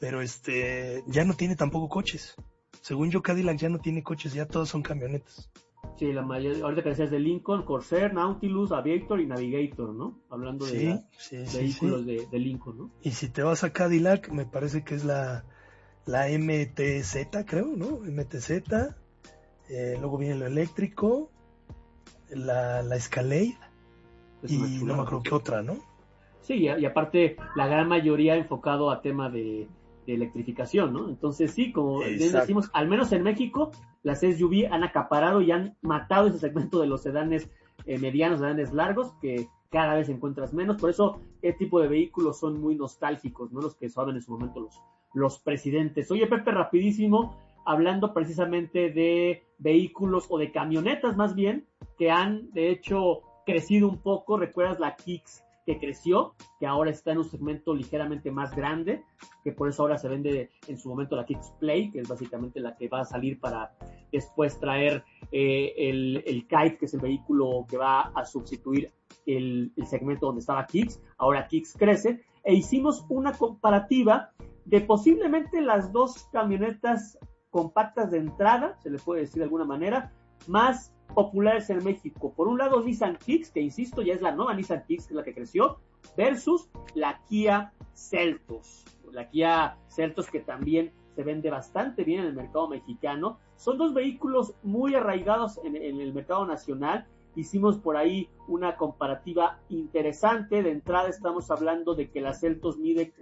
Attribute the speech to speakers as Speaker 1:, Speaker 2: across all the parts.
Speaker 1: pero ya no tiene tampoco coches. Según yo, Cadillac ya no tiene coches, ya todos son camionetas.
Speaker 2: Sí, la mayoría, ahorita que decías de Lincoln, Corsair, Nautilus, Aviator y Navigator, ¿no? Hablando de los vehículos de Lincoln, ¿no?
Speaker 1: Y si te vas a Cadillac, me parece que es la MTZ, creo, ¿no? MTZ, luego viene lo eléctrico, la Escalade, y no me acuerdo qué otra, ¿no?
Speaker 2: Sí, y aparte la gran mayoría enfocado a tema de electrificación, ¿no? Entonces sí, como bien decimos, al menos en México, las SUV han acaparado y han matado ese segmento de los sedanes medianos, sedanes largos, que cada vez encuentras menos. Por eso este tipo de vehículos son muy nostálgicos, ¿no? Los que usaban en su momento los presidentes. Oye, Pepe, rapidísimo, hablando precisamente de vehículos o de camionetas más bien, que han de hecho crecido un poco. ¿Recuerdas la Kicks que creció, que ahora está en un segmento ligeramente más grande, que por eso ahora se vende en su momento la Kicks Play, que es básicamente la que va a salir para después traer el Kite, que es el vehículo que va a sustituir el segmento donde estaba Kicks? Ahora Kicks crece, e hicimos una comparativa de posiblemente las dos camionetas compactas de entrada, se le puede decir de alguna manera, más populares en México. Por un lado, Nissan Kicks, que insisto, ya es la nueva Nissan Kicks, que es la que creció, versus la Kia Seltos. La Kia Seltos, que también se vende bastante bien en el mercado mexicano. Son dos vehículos muy arraigados en el mercado nacional. Hicimos por ahí una comparativa interesante. De entrada estamos hablando de que la Seltos mide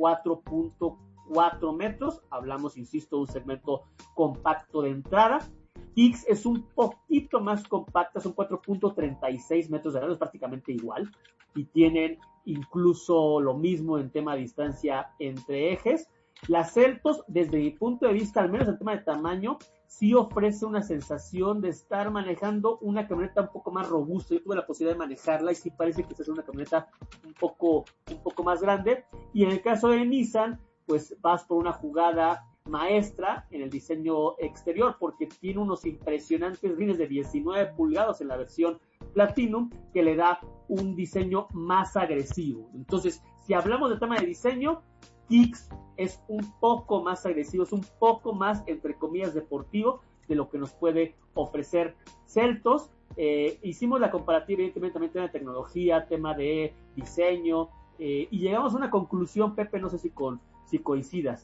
Speaker 2: 4.4 metros. Hablamos, insisto, de un segmento compacto de entrada. Kicks es un poquito más compacta, son 4.36 metros de largo, es prácticamente igual, y tienen incluso lo mismo en tema de distancia entre ejes. La Seltos, desde mi punto de vista, al menos en tema de tamaño, sí ofrece una sensación de estar manejando una camioneta un poco más robusta. Yo tuve la posibilidad de manejarla y sí parece que es una camioneta un poco más grande. Y en el caso de Nissan, pues vas por una jugada maestra en el diseño exterior, porque tiene unos impresionantes rines de 19 pulgadas en la versión Platinum, que le da un diseño más agresivo. Entonces, si hablamos de tema de diseño, Kicks es un poco más agresivo, es un poco más, entre comillas, deportivo de lo que nos puede ofrecer Seltos. Hicimos la comparativa, evidentemente, también tema de tecnología, tema de diseño, y llegamos a una conclusión, Pepe, no sé si coincidas.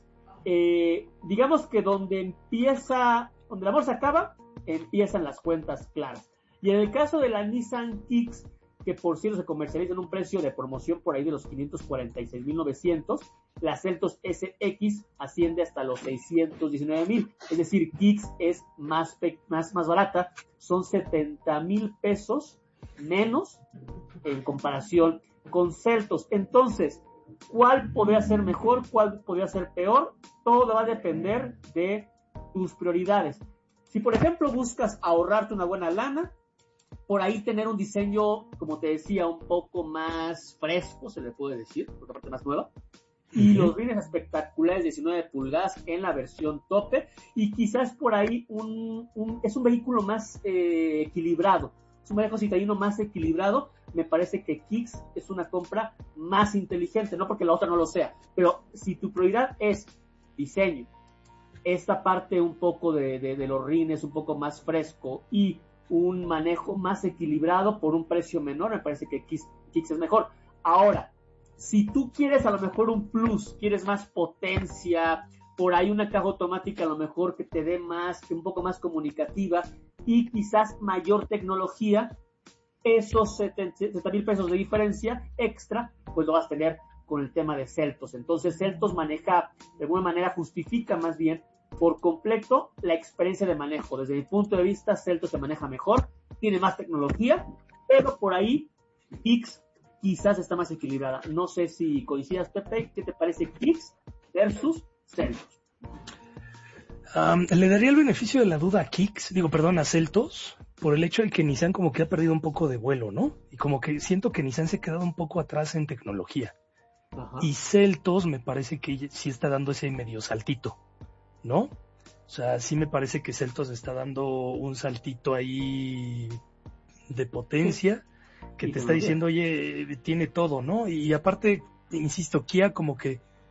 Speaker 2: Digamos que donde la bolsa acaba, empiezan las cuentas claras. Y en el caso de la Nissan Kicks, que por cierto se comercializa en un precio de promoción por ahí de los 546,900, la Seltos SX asciende hasta los 619,000. Es decir, Kicks es más barata, son 70,000 pesos menos en comparación con Seltos. Entonces, ¿cuál podría ser mejor? ¿Cuál podría ser peor? Todo va a depender de tus prioridades. Si, por ejemplo, buscas ahorrarte una buena lana, por ahí tener un diseño, como te decía, un poco más fresco, se le puede decir, por otra parte más nueva, y los rines espectaculares 19 pulgadas en la versión tope, y quizás por ahí es un vehículo más equilibrado, es un vehículo citadino más equilibrado. Me parece que Kicks es una compra más inteligente, no porque la otra no lo sea, pero si tu prioridad es diseño, esta parte un poco de los rines un poco más fresco y un manejo más equilibrado por un precio menor, me parece que Kicks es mejor. Ahora, si tú quieres a lo mejor un plus, quieres más potencia, por ahí una caja automática a lo mejor que te dé más, un poco más comunicativa y quizás mayor tecnología, esos 70,000 pesos de diferencia extra, pues lo vas a tener con el tema de Seltos. Entonces Seltos maneja, de alguna manera justifica más bien por completo la experiencia de manejo. Desde mi punto de vista, Seltos se maneja mejor, tiene más tecnología, pero por ahí Kicks quizás está más equilibrada. No sé si coincidas, Pepe, ¿qué te parece Kicks versus Seltos?
Speaker 1: Le daría el beneficio de la duda a Seltos, por el hecho de que Nissan como que ha perdido un poco de vuelo, ¿no? Y como que siento que Nissan se ha quedado un poco atrás en tecnología. Ajá. Y Seltos me parece que sí está dando ese medio saltito, ¿no? O sea, sí me parece que Seltos está dando un saltito ahí de potencia, que te está diciendo, oye, tiene todo, ¿no? Y aparte, insisto, Kia como que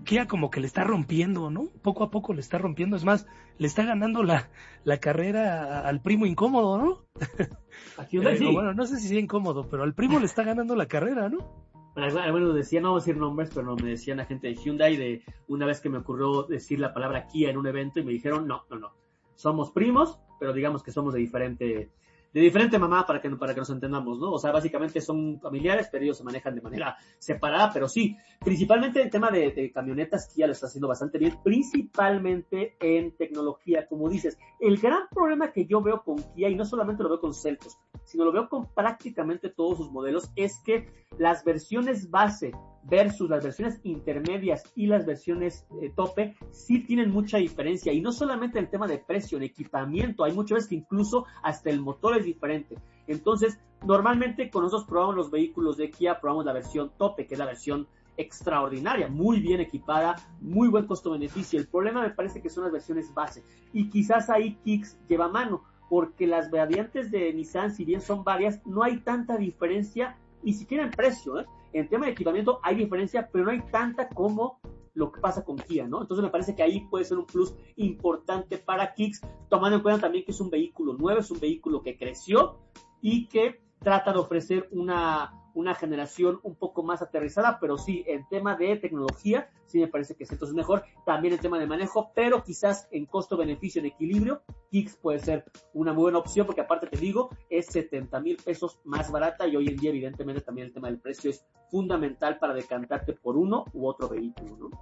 Speaker 1: Kia como que le está rompiendo, ¿no? Poco a poco le está rompiendo. Es más, le está ganando la carrera al primo incómodo, ¿no?
Speaker 2: Aquí sí.
Speaker 1: Bueno, no sé si sea incómodo, pero al primo le está ganando la carrera, ¿no?
Speaker 2: Bueno, decían, no vamos a decir nombres, pero me decían la gente de Hyundai de una vez que me ocurrió decir la palabra Kia en un evento y me dijeron, no. Somos primos, pero digamos que somos de diferente mamá para que nos entendamos, ¿no? O sea, básicamente son familiares, pero ellos se manejan de manera separada, pero sí, principalmente en tema de camionetas, Kia lo está haciendo bastante bien, principalmente en tecnología, como dices. El gran problema que yo veo con Kia, y no solamente lo veo con Seltos, sino lo veo con prácticamente todos sus modelos, es que las versiones base versus las versiones intermedias y las versiones tope sí tienen mucha diferencia, y no solamente en el tema de precio, en equipamiento, hay muchas veces que incluso hasta el motor es diferente. Entonces, normalmente cuando nosotros probamos los vehículos de Kia, probamos la versión tope, que es la versión extraordinaria, muy bien equipada, muy buen costo-beneficio. El problema me parece que son las versiones base, y quizás ahí Kicks lleva mano, porque las variantes de Nissan, si bien son varias, no hay tanta diferencia, ni siquiera en precio, ¿eh? En tema de equipamiento hay diferencia, pero no hay tanta como lo que pasa con Kia, ¿no? Entonces me parece que ahí puede ser un plus importante para Kicks, tomando en cuenta también que es un vehículo nuevo, es un vehículo que creció y que trata de ofrecer una generación un poco más aterrizada, pero sí, en tema de tecnología, sí me parece que Seltos es mejor, también en tema de manejo, pero quizás en costo-beneficio, en equilibrio, Kicks puede ser una muy buena opción, porque aparte te digo, es 70,000 pesos más barata, y hoy en día evidentemente también el tema del precio es fundamental para decantarte por uno u otro vehículo, ¿no?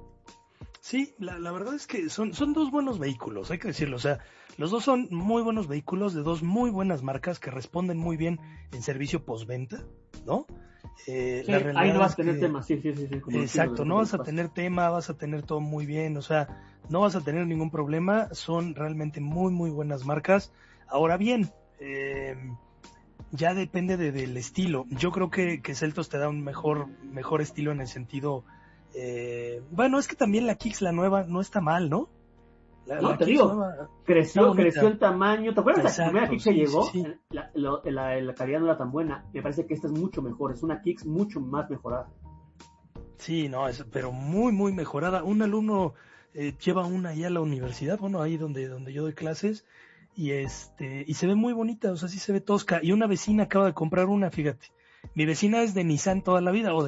Speaker 1: Sí, la verdad es que son dos buenos vehículos, hay que decirlo. O sea, los dos son muy buenos vehículos de dos muy buenas marcas que responden muy bien en servicio postventa, ¿no?
Speaker 2: Sí, ahí no vas a tener tema, sí.
Speaker 1: Exacto, no vas a tener tema, vas a tener todo muy bien, o sea, no vas a tener ningún problema, son realmente muy, muy buenas marcas. Ahora bien, ya depende del estilo. Yo creo que Seltos te da un mejor estilo en el sentido... bueno, es que también la Kicks, la nueva, no está mal, ¿no?
Speaker 2: La te digo, nueva, creció el tamaño. ¿Te acuerdas? La primera Kicks que llegó? Sí. La calidad no era tan buena. Me parece que esta es mucho mejor. Es una Kicks mucho más mejorada.
Speaker 1: Sí, no, pero muy, muy mejorada. Un alumno lleva una ahí a la universidad, bueno, ahí donde yo doy clases, y se ve muy bonita, o sea, sí se ve tosca. Y una vecina acaba de comprar una, fíjate. Mi vecina es de Nissan toda la vida,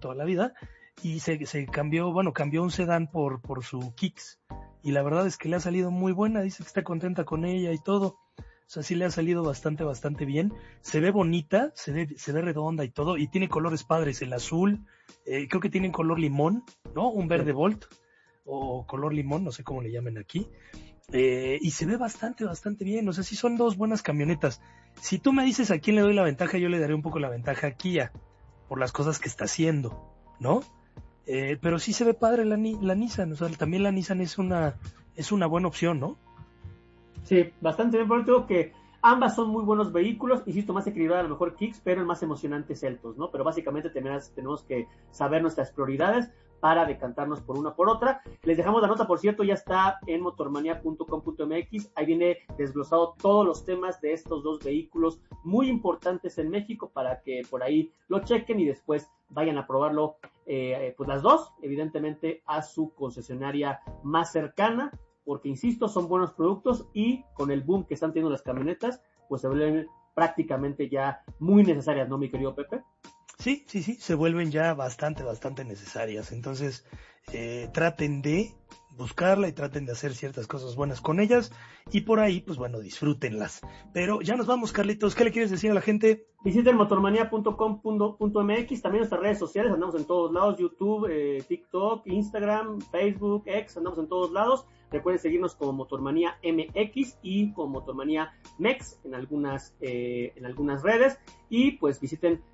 Speaker 1: y se cambió un sedán por su Kicks, y la verdad es que le ha salido muy buena, dice que está contenta con ella y todo, o sea, sí le ha salido bastante bien, se ve bonita, se ve redonda y todo, y tiene colores padres, el azul, creo que tiene color limón, ¿no? Un verde Volt, o color limón, no sé cómo le llamen aquí, y se ve bastante bien, o sea, sí son dos buenas camionetas. Si tú me dices a quién le doy la ventaja, yo le daré un poco la ventaja a Kia, por las cosas que está haciendo, ¿no? Pero sí se ve padre la Nissan, o sea, también la Nissan es una buena opción, ¿no?
Speaker 2: Sí, bastante bien, por eso que ambas son muy buenos vehículos, insisto, más equilibrada a lo mejor Kicks, pero el más emocionante Seltos, ¿no? Pero básicamente tenemos que saber nuestras prioridades para decantarnos por una por otra. Les dejamos la nota, por cierto, ya está en motormanía.com.mx, ahí viene desglosado todos los temas de estos dos vehículos muy importantes en México, para que por ahí lo chequen y después vayan a probarlo, pues las dos, evidentemente, a su concesionaria más cercana, porque insisto, son buenos productos, y con el boom que están teniendo las camionetas, pues se vuelven prácticamente ya muy necesarias, ¿no, mi querido Pepe?
Speaker 1: Sí, se vuelven ya bastante necesarias. Entonces, traten de buscarla y traten de hacer ciertas cosas buenas con ellas, y por ahí, pues bueno, disfrútenlas. Pero ya nos vamos, Carlitos, ¿qué le quieres decir a la gente?
Speaker 2: Visiten motormanía.com.mx, también nuestras redes sociales, andamos en todos lados, YouTube, TikTok, Instagram, Facebook, X, andamos en todos lados. Recuerden seguirnos como Motormanía MX y como Motormanía MEX en algunas redes, y pues visiten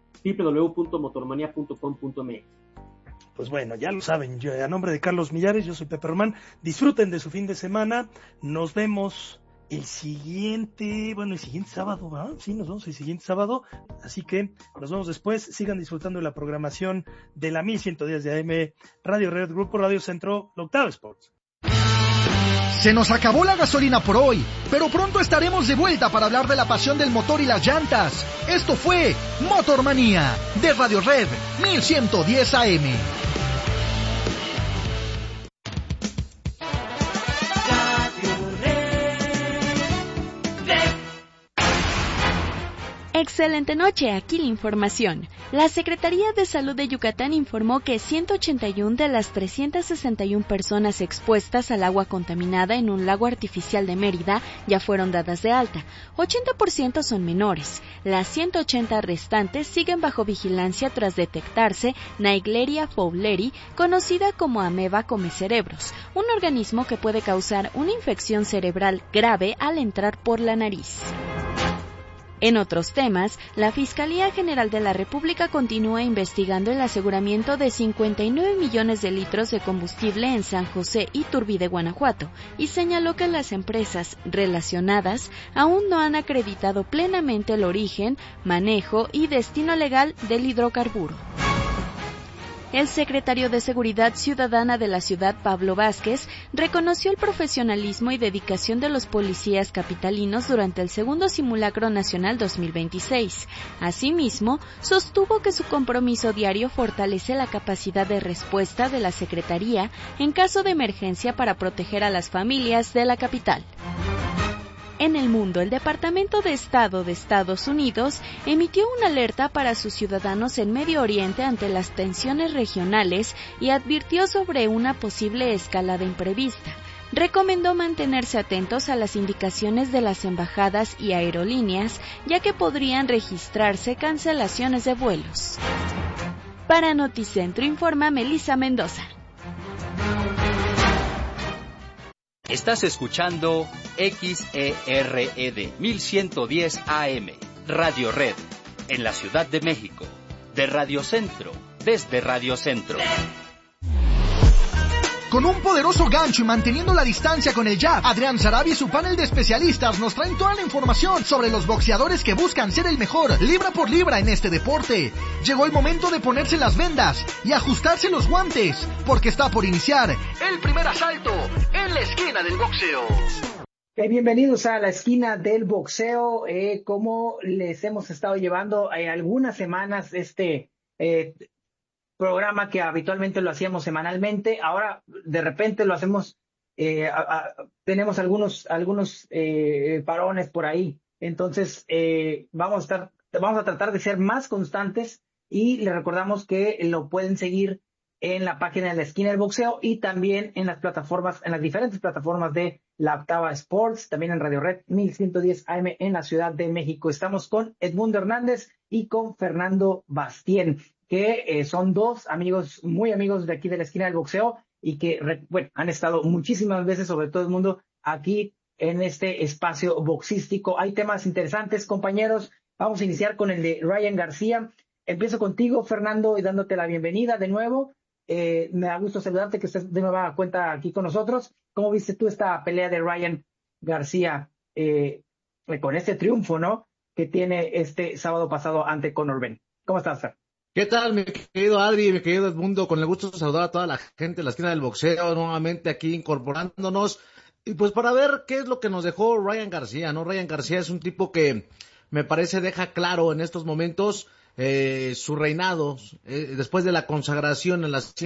Speaker 2: www.motormanía.com.mx.
Speaker 1: Pues bueno, ya lo saben, yo, a nombre de Carlos Millares, yo soy Pepe Román, disfruten de su fin de semana, nos vemos el siguiente sábado, ¿verdad? Sí, nos vemos el siguiente sábado, así que nos vemos después, sigan disfrutando de la programación de la 1110 de AM, Radio Red, Grupo Radio Centro, Octavo Sports.
Speaker 3: Se nos acabó la gasolina por hoy, pero pronto estaremos de vuelta para hablar de la pasión del motor y las llantas. Esto fue Motormanía, de Radio Red 1110 AM.
Speaker 4: Excelente noche, aquí la información. La Secretaría de Salud de Yucatán informó que 181 de las 361 personas expuestas al agua contaminada en un lago artificial de Mérida ya fueron dadas de alta. 80% son menores. Las 180 restantes siguen bajo vigilancia tras detectarse Naegleria fowleri, conocida como ameba comecerebros, un organismo que puede causar una infección cerebral grave al entrar por la nariz. En otros temas, la Fiscalía General de la República continúa investigando el aseguramiento de 59 millones de litros de combustible en San José Iturbide, Guanajuato, y señaló que las empresas relacionadas aún no han acreditado plenamente el origen, manejo y destino legal del hidrocarburo. El secretario de Seguridad Ciudadana de la ciudad, Pablo Vázquez, reconoció el profesionalismo y dedicación de los policías capitalinos durante el segundo Simulacro Nacional 2026. Asimismo, sostuvo que su compromiso diario fortalece la capacidad de respuesta de la Secretaría en caso de emergencia para proteger a las familias de la capital. En el mundo, el Departamento de Estado de Estados Unidos emitió una alerta para sus ciudadanos en Medio Oriente ante las tensiones regionales y advirtió sobre una posible escalada imprevista. Recomendó mantenerse atentos a las indicaciones de las embajadas y aerolíneas, ya que podrían registrarse cancelaciones de vuelos. Para Noticentro informa Melissa Mendoza.
Speaker 5: Estás escuchando XERED 1110 AM, Radio Red, en la Ciudad de México, de Radio Centro, desde Radio Centro.
Speaker 3: Con un poderoso gancho y manteniendo la distancia con el jab, Adrián Sarabia y su panel de especialistas nos traen toda la información sobre los boxeadores que buscan ser el mejor, libra por libra en este deporte. Llegó el momento de ponerse las vendas y ajustarse los guantes, porque está por iniciar el primer asalto en la esquina del boxeo.
Speaker 6: Bienvenidos a la esquina del boxeo. Como les hemos estado llevando algunas semanas programa que habitualmente lo hacíamos semanalmente, ahora de repente lo hacemos, tenemos algunos parones por ahí, entonces vamos a tratar de ser más constantes y les recordamos que lo pueden seguir en la página de la esquina del boxeo y también en las plataformas, en las diferentes plataformas de la Octava Sports, también en Radio Red 1110 AM en la Ciudad de México. Estamos con Edmundo Hernández y con Fernando Bastien, que son dos amigos, muy amigos de aquí de la esquina del boxeo y que, han estado muchísimas veces, sobre todo el mundo, aquí en este espacio boxístico. Hay temas interesantes, compañeros. Vamos a iniciar con el de Ryan García. Empiezo contigo, Fernando, y dándote la bienvenida de nuevo. Me da gusto saludarte, que estés de nueva cuenta aquí con nosotros. ¿Cómo viste tú esta pelea de Ryan García con este triunfo, ¿no?, que tiene este sábado pasado ante Conor Benn? ¿Cómo estás, Fer?
Speaker 7: ¿Qué tal, mi querido Adri, mi querido Edmundo? Con el gusto de saludar a toda la gente de la esquina del boxeo, nuevamente aquí incorporándonos. Y pues para ver qué es lo que nos dejó Ryan García, ¿no? Ryan García es un tipo que me parece deja claro en estos momentos su reinado, después de la consagración en las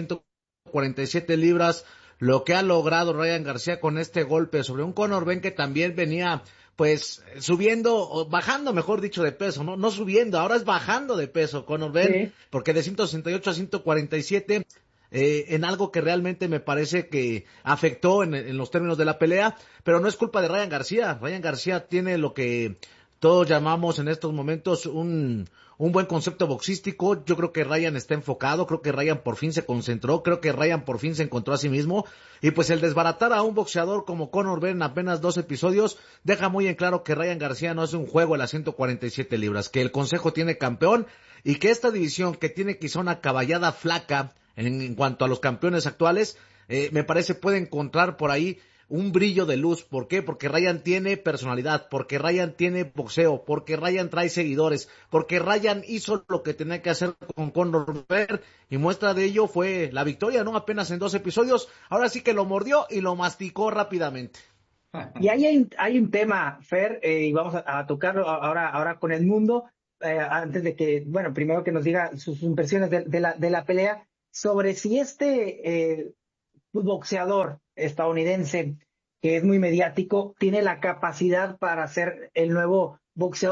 Speaker 7: 147 libras, lo que ha logrado Ryan García con este golpe sobre un Conor Benn que también venía pues subiendo, o bajando, mejor dicho, de peso, no subiendo, ahora es bajando de peso Conor Benn, sí, porque de 168 a 147, en algo que realmente me parece que afectó en los términos de la pelea, pero no es culpa de Ryan García. Ryan García tiene lo que todos llamamos en estos momentos un buen concepto boxístico. Yo creo que Ryan está enfocado, creo que Ryan por fin se concentró, creo que Ryan por fin se encontró a sí mismo, y pues el desbaratar a un boxeador como Conor Benn en apenas 2 episodios deja muy en claro que Ryan García no es un juego en las 147 libras, que el Consejo tiene campeón y que esta división, que tiene quizá una caballada flaca en cuanto a los campeones actuales, me parece puede encontrar por ahí un brillo de luz. ¿Por qué? Porque Ryan tiene personalidad, porque Ryan tiene boxeo, porque Ryan trae seguidores, porque Ryan hizo lo que tenía que hacer con Conor Benn, y muestra de ello fue la victoria, ¿no? Apenas en 2 episodios, ahora sí que lo mordió y lo masticó rápidamente.
Speaker 6: Y ahí hay un tema, Fer, y vamos a tocarlo ahora con el mundo, antes de que, primero que nos diga sus impresiones de la pelea, sobre si este boxeador estadounidense, que es muy mediático, tiene la capacidad para ser el nuevo boxeador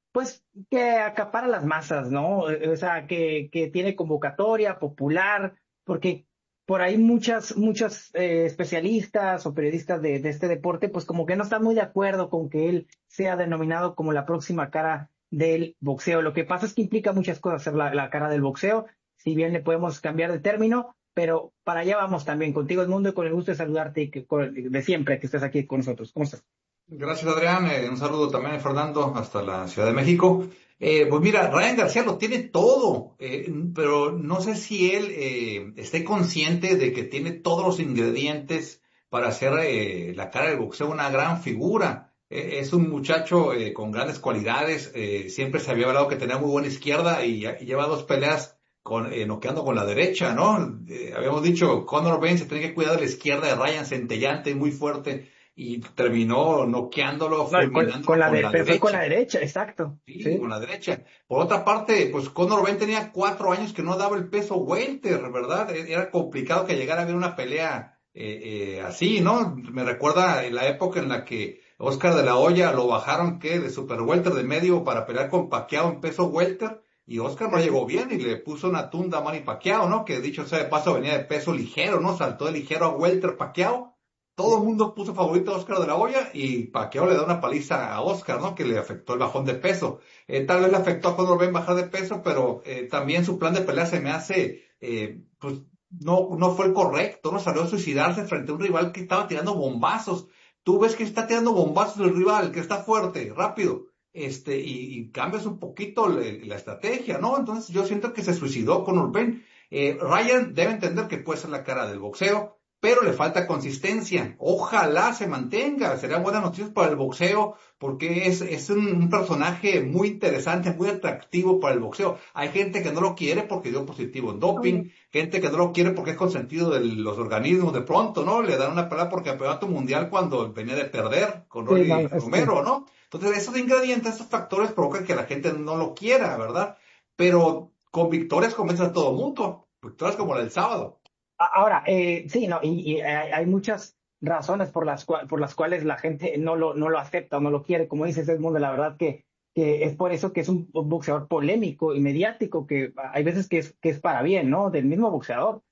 Speaker 6: pues que acapara las masas, ¿no? O sea, que tiene convocatoria popular, porque por ahí muchas especialistas o periodistas de este deporte, pues como que no están muy de acuerdo con que él sea denominado como la próxima cara del boxeo. Lo que pasa es que implica muchas cosas ser la cara del boxeo, si bien le podemos cambiar de término, pero para allá vamos también. Contigo, Edmundo, y con el gusto de saludarte y de siempre que estés aquí con nosotros. ¿Cómo estás?
Speaker 8: Gracias, Adrián. Un saludo también a Fernando hasta la Ciudad de México. Pues mira, Ryan García lo tiene todo, pero no sé si él esté consciente de que tiene todos los ingredientes para hacer la cara del boxeo una gran figura. Es un muchacho con grandes cualidades. Siempre se había hablado que tenía muy buena izquierda y lleva 2 peleas noqueando con la derecha, ¿no? Habíamos dicho, Conor Benn se tiene que cuidar de la izquierda de Ryan, centellante y muy fuerte. Y terminó noqueándolo, fulminándolo
Speaker 6: con la
Speaker 8: derecha.
Speaker 6: Fue con la derecha, exacto.
Speaker 8: Sí, con la derecha. Por otra parte, pues Conor Benn tenía 4 años que no daba el peso welter, ¿verdad? Era complicado que llegara a haber una pelea así, ¿no? Me recuerda en la época en la que Oscar de la Hoya lo bajaron, de super welter de medio para pelear con Pacquiao en peso welter. Y Oscar no llegó bien y le puso una tunda a Manny Pacquiao, ¿no? Que dicho sea de paso venía de peso ligero, ¿no? Saltó de ligero a welter Pacquiao. Todo el mundo puso favorito a Oscar de la Hoya y Pacquiao le da una paliza a Oscar, ¿no? Que le afectó el bajón de peso. Tal vez le afectó a Conor Benn bajar de peso, pero también su plan de pelea se me hace, pues no fue el correcto, ¿no? Salió a suicidarse frente a un rival que estaba tirando bombazos. Tú ves que está tirando bombazos el rival, que está fuerte, rápido, y cambias un poquito la estrategia, ¿no? Entonces yo siento que se suicidó Conor Benn. Ryan debe entender que puede ser la cara del boxeo, pero le falta consistencia. Ojalá se mantenga. Sería buena noticia para el boxeo porque es un personaje muy interesante, muy atractivo para el boxeo. Hay gente que no lo quiere porque dio positivo en doping, gente que no lo quiere porque es consentido de los organismos de pronto, ¿no? Le dan una pelea por campeonato mundial cuando venía de perder con Rolly Romero, ¿no? Entonces esos ingredientes, esos factores provocan que la gente no lo quiera, ¿verdad? Pero con victorias convence a todo el mundo. Victorias como la del sábado.
Speaker 6: Ahora, sí, no, y hay muchas razones por las cuales la gente no lo acepta o no lo quiere. Como dices, Edmundo, la verdad que es por eso que es un boxeador polémico y mediático, que hay veces que es para bien, ¿no? Del mismo boxeador,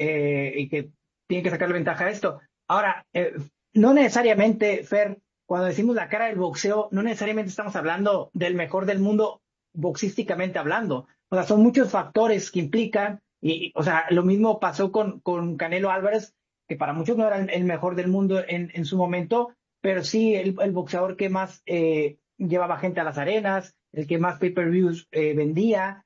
Speaker 6: y que tiene que sacarle ventaja a esto. Ahora, no necesariamente, Fer, cuando decimos la cara del boxeo, no necesariamente estamos hablando del mejor del mundo boxísticamente hablando. O sea, son muchos factores que implican. Y, o sea, lo mismo pasó con Canelo Álvarez, que para muchos no era el mejor del mundo en su momento, pero sí el boxeador que más llevaba gente a las arenas, el que más pay-per-views vendía.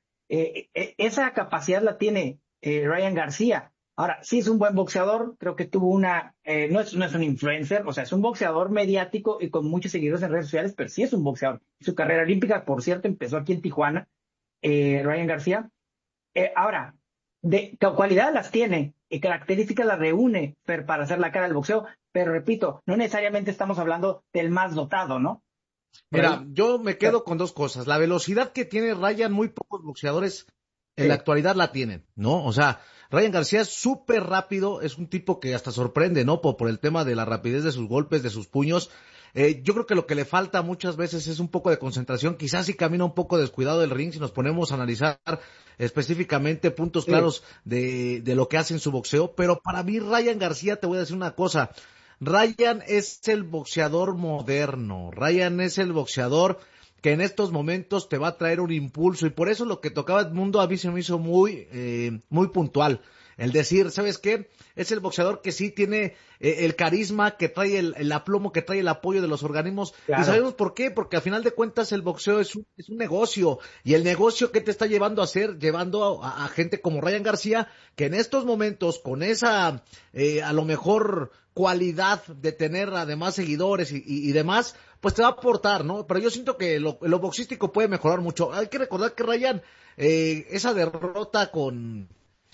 Speaker 6: Esa capacidad la tiene Ryan García. Ahora, sí es un buen boxeador, creo que tuvo no es un influencer, o sea, es un boxeador mediático y con muchos seguidores en redes sociales, pero sí es un boxeador. Su carrera olímpica, por cierto, empezó aquí en Tijuana, Ryan García. Ahora, de cualidades las tiene y características las reúne para hacer la cara del boxeo, pero repito, no necesariamente estamos hablando del más dotado, ¿no?
Speaker 7: Mira, yo me quedo con 2 cosas. La velocidad que tiene Ryan, muy pocos boxeadores en la actualidad la tienen, ¿no? O sea, Ryan García es súper rápido, es un tipo que hasta sorprende, ¿no? Por el tema de la rapidez de sus golpes, de sus puños. Yo creo que lo que le falta muchas veces es un poco de concentración, quizás si camina un poco descuidado del ring, si nos ponemos a analizar específicamente puntos claros de lo que hace en su boxeo, pero para mí Ryan García, te voy a decir una cosa, Ryan es el boxeador moderno, Ryan es el boxeador que en estos momentos te va a traer un impulso, y por eso lo que tocaba Edmundo a mí se me hizo muy puntual. El decir, ¿sabes qué? Es el boxeador que sí tiene el carisma, que trae el aplomo, que trae el apoyo de los organismos. Claro. Y sabemos por qué, porque al final de cuentas el boxeo es un negocio. Y el negocio que te está llevando a hacer, llevando a gente como Ryan García, que en estos momentos, con esa, a lo mejor, cualidad de tener además seguidores y demás, pues te va a aportar, ¿no? Pero yo siento que lo boxístico puede mejorar mucho. Hay que recordar que Ryan, esa derrota con...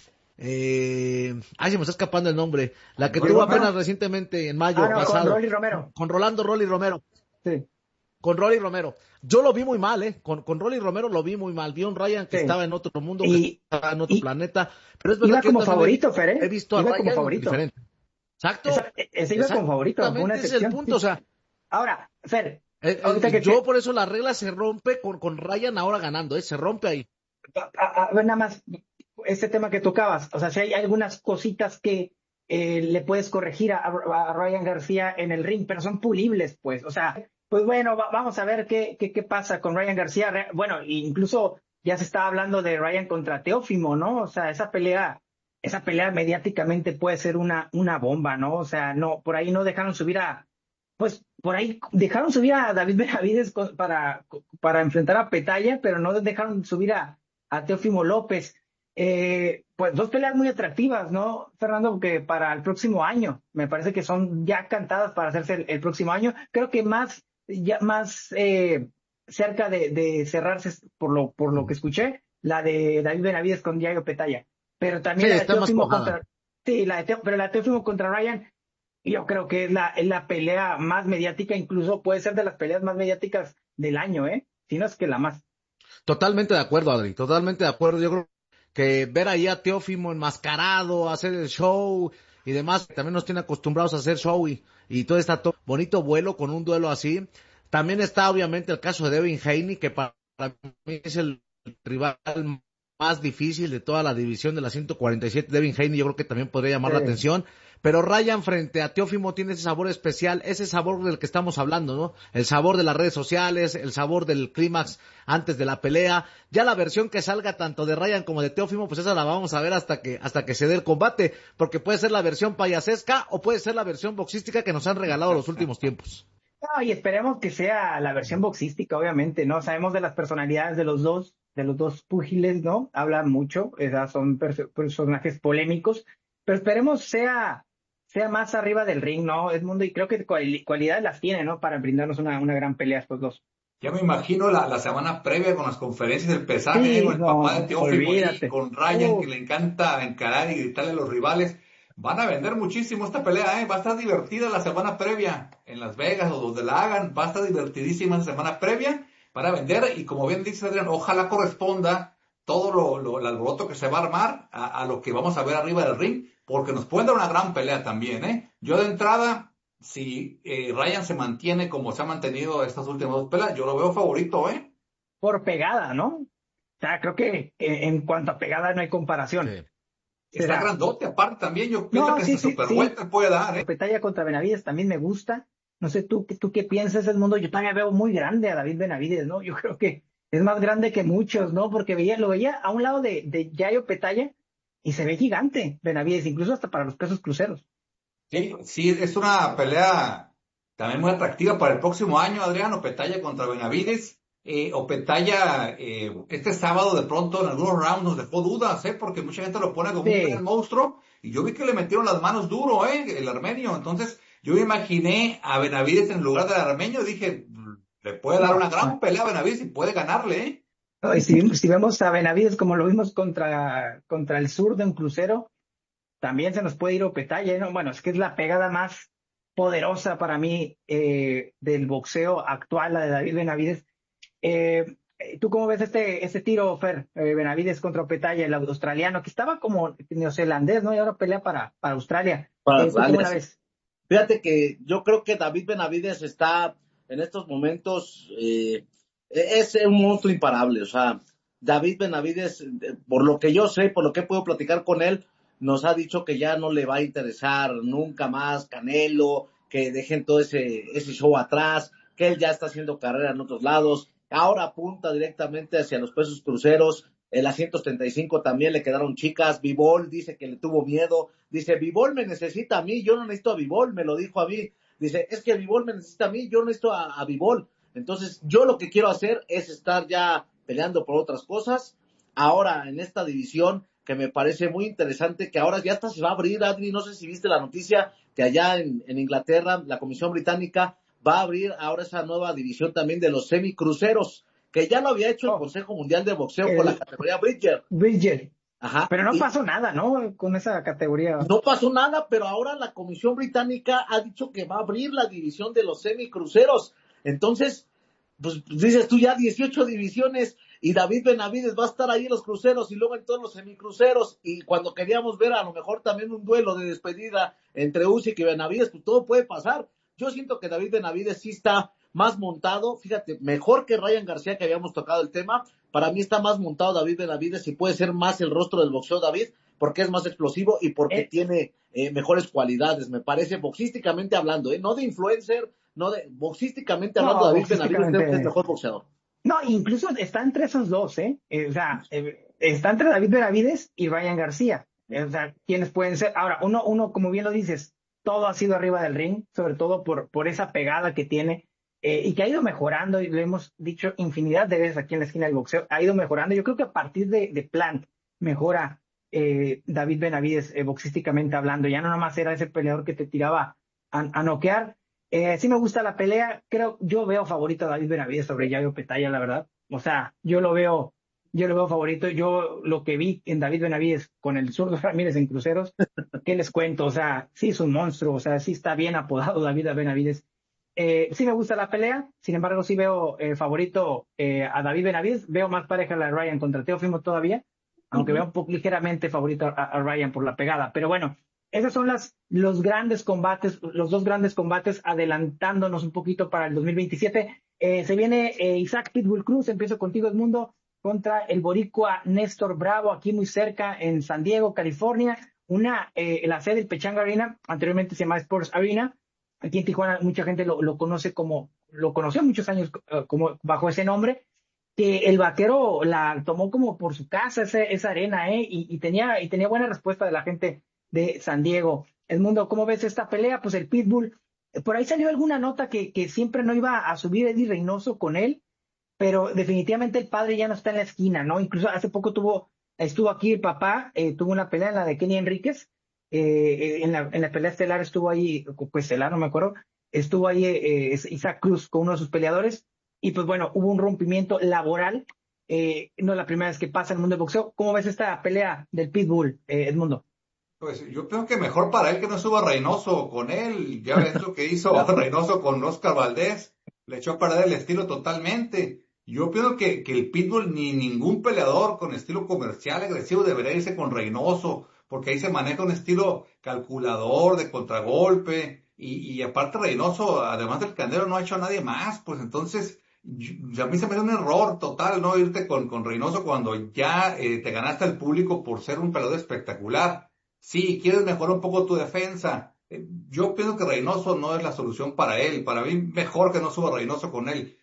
Speaker 7: se me está escapando el nombre. La que tuvo apenas recientemente en mayo pasado.
Speaker 6: Con Rolly Romero.
Speaker 7: Con Rolando Rolly Romero.
Speaker 6: Sí.
Speaker 7: Con Rolly Romero. Yo lo vi muy mal, Con Rolly Romero lo vi muy mal. Vi a un Ryan que estaba en otro mundo, que estaba en otro planeta. Pero es verdad
Speaker 6: iba
Speaker 7: que
Speaker 6: como favorito, Fer,
Speaker 7: he visto a Ryan diferente. Exacto.
Speaker 6: Ese iba como favorito.
Speaker 7: Exactamente, ese es el punto, o sea.
Speaker 6: Ahora, Fer,
Speaker 7: Yo por eso la regla se rompe con Ryan ahora ganando, se rompe ahí.
Speaker 6: A ver, nada más, este tema que tocabas, o sea, si hay algunas cositas que le puedes corregir a Ryan García en el ring, pero son pulibles, pues, o sea, pues bueno, vamos a ver qué pasa con Ryan García. Bueno, incluso ya se está hablando de Ryan contra Teófimo, ¿no? O sea, esa pelea mediáticamente puede ser una bomba, ¿no? O sea, no, por ahí no dejaron subir por ahí dejaron subir a David Benavides para enfrentar a Petaya, pero no dejaron subir a Teófimo López. Pues dos peleas muy atractivas, ¿no, Fernando? Que para el próximo año, me parece que son ya cantadas para hacerse el próximo año. Creo que más cerca de cerrarse, por lo que escuché, la de David Benavides con Yayo Petaya. Pero también la de Teófimo contra... Sí, pero la de Teófimo contra Ryan, yo creo que es la pelea más mediática, incluso puede ser de las peleas más mediáticas del año, si no es que la más.
Speaker 7: Totalmente de acuerdo, Adri, totalmente de acuerdo. Yo creo que ver ahí a Teófimo enmascarado, hacer el show y demás, también nos tiene acostumbrados a hacer show y todo este bonito vuelo con un duelo así. También está obviamente el caso de Devin Haney, que para mí es el rival más difícil de toda la división de la 147. Devin Haney yo creo que también podría llamar la atención. Pero Ryan frente a Teófimo tiene ese sabor especial, ese sabor del que estamos hablando, ¿no? El sabor de las redes sociales, el sabor del clímax antes de la pelea. Ya la versión que salga tanto de Ryan como de Teófimo, pues esa la vamos a ver hasta que se dé el combate, porque puede ser la versión payasesca o puede ser la versión boxística que nos han regalado los últimos tiempos.
Speaker 6: No, y esperemos que sea la versión boxística, obviamente, ¿no? Sabemos de las personalidades de los dos púgiles, ¿no? Hablan mucho, son personajes polémicos, pero esperemos sea más arriba del ring, ¿no? Edmundo, y creo que cualidades las tiene, ¿no? Para brindarnos una gran pelea estos dos.
Speaker 8: Ya me imagino la semana previa con las conferencias del pesaje, con el papá de Teófimo y con Ryan, que le encanta encarar y gritarle a los rivales. Van a vender muchísimo esta pelea, va a estar divertida la semana previa en Las Vegas o donde la hagan, va a estar divertidísima la semana previa para vender y como bien dice Adrián, ojalá corresponda todo el alboroto que se va a armar a lo que vamos a ver arriba del ring, porque nos pueden dar una gran pelea también, Yo de entrada, si Ryan se mantiene como se ha mantenido estas últimas dos peleas, yo lo veo favorito,
Speaker 6: Por pegada, ¿no? O sea, creo que en cuanto a pegada no hay comparación.
Speaker 8: Sí. Está grandote, aparte también, yo pienso que super vuelta puede dar,
Speaker 6: Petaya contra Benavides también me gusta. No sé, tú qué piensas, Edmundo. Yo todavía veo muy grande a David Benavides, ¿no? Yo creo que es más grande que muchos, ¿no? Porque lo veía a un lado de Yayo Petaya y se ve gigante Benavides, incluso hasta para los pesos cruceros.
Speaker 8: Sí, es una pelea también muy atractiva para el próximo año, Adriano. Petaya contra Benavides. Petaya este sábado de pronto en algunos rounds nos dejó dudas, porque mucha gente lo pone como un gran monstruo y yo vi que le metieron las manos duro, el armenio. Entonces yo me imaginé a Benavides en lugar del armenio, dije, le puede dar una gran pelea a Benavides y puede ganarle,
Speaker 6: No, y si vemos a Benavides como lo vimos contra el zurdo en crucero, también se nos puede ir Petaya, ¿no? Bueno, es que es la pegada más poderosa para mí del boxeo actual, la de David Benavides. ¿Tú cómo ves este tiro, Fer? Benavides contra Petaya, el australiano, que estaba como neozelandés, ¿no? Y ahora pelea para Australia.
Speaker 7: ¿Cómo la ves? Fíjate que yo creo que David Benavides está en estos momentos, es un monstruo imparable. O sea, David Benavides, por lo que yo sé, por lo que puedo platicar con él, nos ha dicho que ya no le va a interesar nunca más Canelo, que dejen todo ese show atrás, que él ya está haciendo carrera en otros lados. Ahora apunta directamente hacia los pesos cruceros. En las 135 también le quedaron chicas. Bivol dice que le tuvo miedo. Dice, Bivol me necesita a mí, yo no necesito a Bivol, me lo dijo a mí. Dice, es que Bivol me necesita a mí, yo no necesito a Bivol. Entonces, yo lo que quiero hacer es estar ya peleando por otras cosas. Ahora, en esta división, que me parece muy interesante, que ahora ya hasta se va a abrir, Adri, no sé si viste la noticia, que allá en Inglaterra, la Comisión Británica va a abrir ahora esa nueva división también de los semicruceros, que ya lo había hecho el Consejo Mundial de Boxeo con la categoría
Speaker 6: Bridger.
Speaker 7: Ajá.
Speaker 6: Pero no pasó nada, ¿no? Con esa categoría.
Speaker 7: No pasó nada, pero ahora la Comisión Británica ha dicho que va a abrir la división de los semicruceros. Entonces, pues dices tú ya 18 divisiones y David Benavides va a estar ahí en los cruceros y luego en todos los semicruceros, y cuando queríamos ver a lo mejor también un duelo de despedida entre Usyk y Benavides, pues todo puede pasar. Yo siento que David Benavides sí está más montado, fíjate, mejor que Ryan García, que habíamos tocado el tema. Para mí está más montado David Benavidez y puede ser más el rostro del boxeo David, porque es más explosivo y porque tiene mejores cualidades, me parece, boxísticamente hablando, no de influencer, boxísticamente hablando, David Benavidez creo que es el mejor boxeador.
Speaker 6: No, incluso está entre esos dos, está entre David Benavidez y Ryan García. ¿Quiénes pueden ser? Ahora, uno, como bien lo dices, todo ha sido arriba del ring, sobre todo por esa pegada que tiene, y que ha ido mejorando, y lo hemos dicho infinidad de veces aquí en la esquina del boxeo, ha ido mejorando. Yo creo que a partir de Plant mejora David Benavidez boxísticamente hablando. Ya no nomás era ese peleador que te tiraba a noquear. Sí me gusta la pelea, yo veo favorito a David Benavidez sobre Yayo Petaya, la verdad. O sea, yo lo veo favorito. Yo lo que vi en David Benavidez con el zurdo Ramírez en Cruceros, ¿qué les cuento? O sea, sí es un monstruo, o sea, sí está bien apodado David Benavidez. Sí me gusta la pelea, sin embargo sí veo favorito a David Benavidez, veo más pareja la de Ryan contra Teófimo todavía, aunque veo un poco ligeramente favorito a Ryan por la pegada. Pero bueno, esos son los grandes combates, los dos grandes combates, adelantándonos un poquito para el 2027. Se viene Isaac Pitbull Cruz, empiezo contigo, Edmundo, contra el boricua Néstor Bravo, aquí muy cerca en San Diego, California. La sede del Pechanga Arena, anteriormente se llamaba Sports Arena. Aquí en Tijuana mucha gente lo conoció muchos años como bajo ese nombre, que el vaquero la tomó como por su casa, esa arena, y tenía buena respuesta de la gente de San Diego. Edmundo, ¿cómo ves esta pelea? Pues el Pitbull, por ahí salió alguna nota que siempre no iba a subir Eddie Reynoso con él, pero definitivamente el padre ya no está en la esquina, ¿no? Incluso hace poco estuvo aquí el papá, tuvo una pelea en la de Kenny Enríquez, en la pelea estelar estuvo ahí, pues estelar, no me acuerdo, estuvo ahí Isaac Cruz con uno de sus peleadores, y pues bueno, hubo un rompimiento laboral, no es la primera vez que pasa en el mundo del boxeo. ¿Cómo ves esta pelea del Pitbull, Edmundo?
Speaker 8: Pues yo creo que mejor para él que no suba Reynoso con él. Ya ves lo que hizo Reynoso con Oscar Valdés. Le echó a perder el estilo totalmente. Yo pienso que el Pitbull ni ningún peleador con estilo comercial agresivo debería irse con Reynoso, porque ahí se maneja un estilo calculador de contragolpe. Y aparte Reynoso, además del Canelo, no ha hecho a nadie más. Pues entonces, a mí se me hace un error total no irte con Reynoso cuando ya te ganaste al público por ser un peleador espectacular. Sí, quieres mejorar un poco tu defensa. Yo pienso que Reynoso no es la solución para él. Para mí, mejor que no suba Reynoso con él.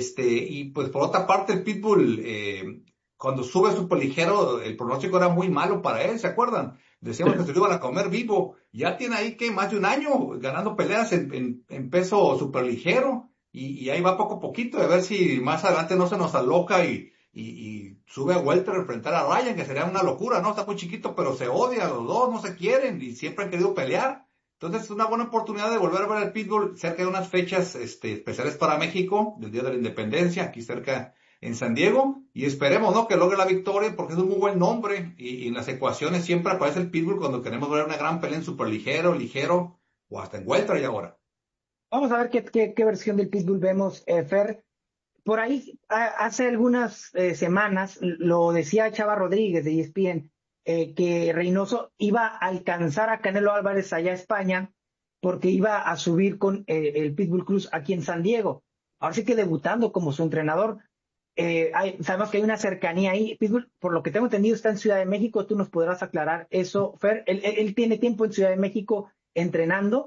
Speaker 8: Y pues por otra parte, el Pitbull, cuando sube superligero, el pronóstico era muy malo para él, ¿se acuerdan? Decíamos que se lo iban a comer vivo. Ya tiene ahí que más de un año ganando peleas en peso superligero. Y ahí va poco a poquito, a ver si más adelante no se nos aloca y sube a welter a enfrentar a Ryan, que sería una locura, ¿no? Está muy chiquito, pero se odia, los dos no se quieren y siempre han querido pelear. Entonces es una buena oportunidad de volver a ver al Pitbull cerca de unas fechas especiales para México, del Día de la Independencia, aquí cerca en San Diego, y esperemos, ¿no?, que logre la victoria, porque es un muy buen nombre, y en las ecuaciones siempre aparece el Pitbull cuando queremos ver una gran pelea en superligero, ligero, o hasta en welter y ahora.
Speaker 6: Vamos a ver qué versión del Pitbull vemos, Fer. Por ahí, hace algunas semanas, lo decía Chava Rodríguez de ESPN, que Reynoso iba a alcanzar a Canelo Álvarez allá a España porque iba a subir con el Pitbull Cruz aquí en San Diego. Ahora sí que debutando como su entrenador. Sabemos que hay una cercanía ahí. Pitbull, por lo que tengo entendido, está en Ciudad de México. Tú nos podrás aclarar eso, Fer. Él tiene tiempo en Ciudad de México entrenando.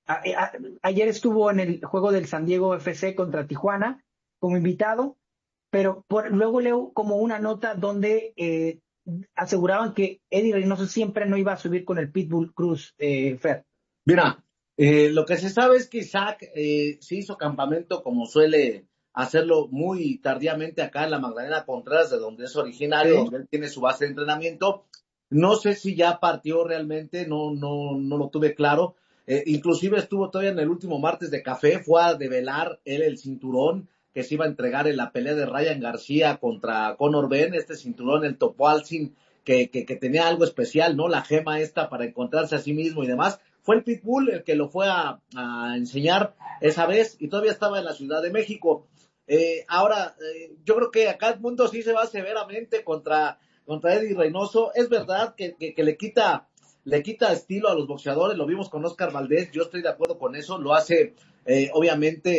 Speaker 6: Ayer estuvo en el juego del San Diego FC contra Tijuana como invitado, pero luego leo como una nota donde aseguraban que Eddie Reynoso siempre no iba a subir con el Pitbull Cruz, Fer.
Speaker 7: Mira, lo que se sabe es que Isaac se hizo campamento como suele hacerlo muy tardíamente acá en la Magdalena Contreras, de donde es originario, donde él tiene su base de entrenamiento. No sé si ya partió realmente, no lo tuve claro. Inclusive estuvo todavía en el último martes de café, fue a develar él el cinturón que se iba a entregar en la pelea de Ryan García contra Conor Benn, este cinturón, el Topoalcin, que tenía algo especial, ¿no? La gema esta para encontrarse a sí mismo y demás. Fue el Pitbull el que lo fue a enseñar esa vez y todavía estaba en la Ciudad de México. Ahora, yo creo que acá el mundo sí se va severamente contra Eddie Reynoso. Es verdad que le quita estilo a los boxeadores, lo vimos con Oscar Valdés, yo estoy de acuerdo con eso, lo hace obviamente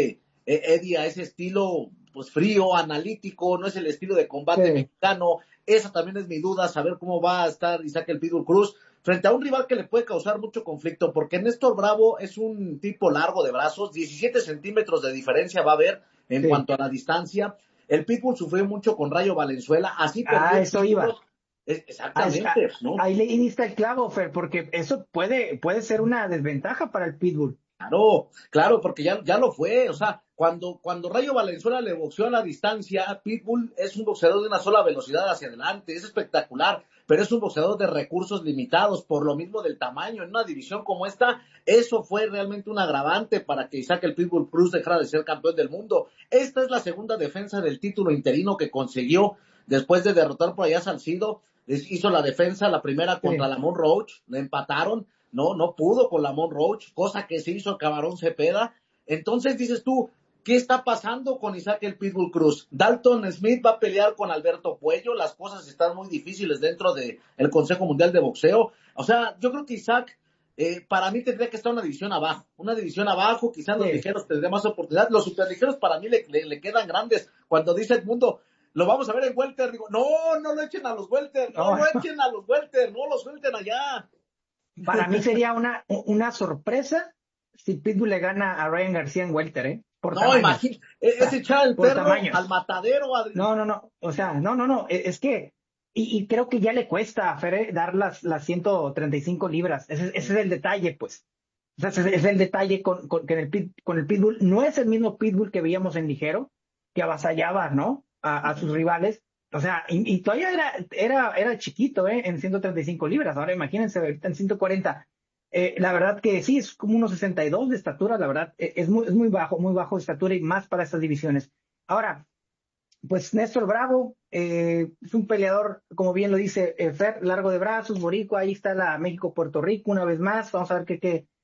Speaker 7: Eddie, a ese estilo pues frío, analítico, no es el estilo de combate mexicano. Esa también es mi duda, saber cómo va a estar Isaac el Pitbull Cruz frente a un rival que le puede causar mucho conflicto, porque Néstor Bravo es un tipo largo de brazos, 17 centímetros de diferencia va a haber en cuanto a la distancia. El Pitbull sufrió mucho con Rayo Valenzuela, así perdió
Speaker 6: eso iba.
Speaker 7: Exactamente, ¿no?
Speaker 6: Ahí le diste el clavo, Fer, porque eso puede ser una desventaja para el Pitbull.
Speaker 7: Claro, porque ya lo fue, o sea, cuando Rayo Valenzuela le boxeó a la distancia, Pitbull es un boxeador de una sola velocidad hacia adelante, es espectacular, pero es un boxeador de recursos limitados, por lo mismo del tamaño, en una división como esta, eso fue realmente un agravante para que Isaac el Pitbull Cruz dejara de ser campeón del mundo. Esta es la segunda defensa del título interino que consiguió después de derrotar por allá a Salcido, hizo la defensa, la primera contra Lamont Roach, le empataron, no pudo con Lamont Roach, cosa que se hizo Camarón Cepeda. Entonces dices tú, ¿qué está pasando con Isaac el Pitbull Cruz? Dalton Smith va a pelear con Alberto Puello, las cosas están muy difíciles dentro del Consejo Mundial de Boxeo. O sea, yo creo que Isaac, para mí tendría que estar una división abajo, quizás los ligeros tendría más oportunidad. Los superligeros para mí le quedan grandes. Cuando dice Edmundo, lo vamos a ver en welter, digo, no lo echen a los welter, no lo echen a los welter, no los suelten allá.
Speaker 6: Para mí sería una sorpresa si Pitbull le gana a Ryan García en welter, ¿eh?
Speaker 7: Imagínate, es echar el perro al matadero, Adri.
Speaker 6: No, o sea, no, es que, y creo que ya le cuesta a Fer dar las 135 libras, ese es el detalle, pues. O sea, ese es el detalle con el Pitbull, no es el mismo Pitbull que veíamos en ligero, que avasallaba, ¿no? A sus rivales. O sea, y todavía era chiquito, en 135 libras. Ahora imagínense, ahorita en 140. La verdad que sí, es como unos 62 de estatura, la verdad, es muy bajo de estatura y más para estas divisiones. Ahora, pues Néstor Bravo, es un peleador, como bien lo dice Fer, largo de brazos, boricua, ahí está la México-Puerto Rico una vez más. Vamos a ver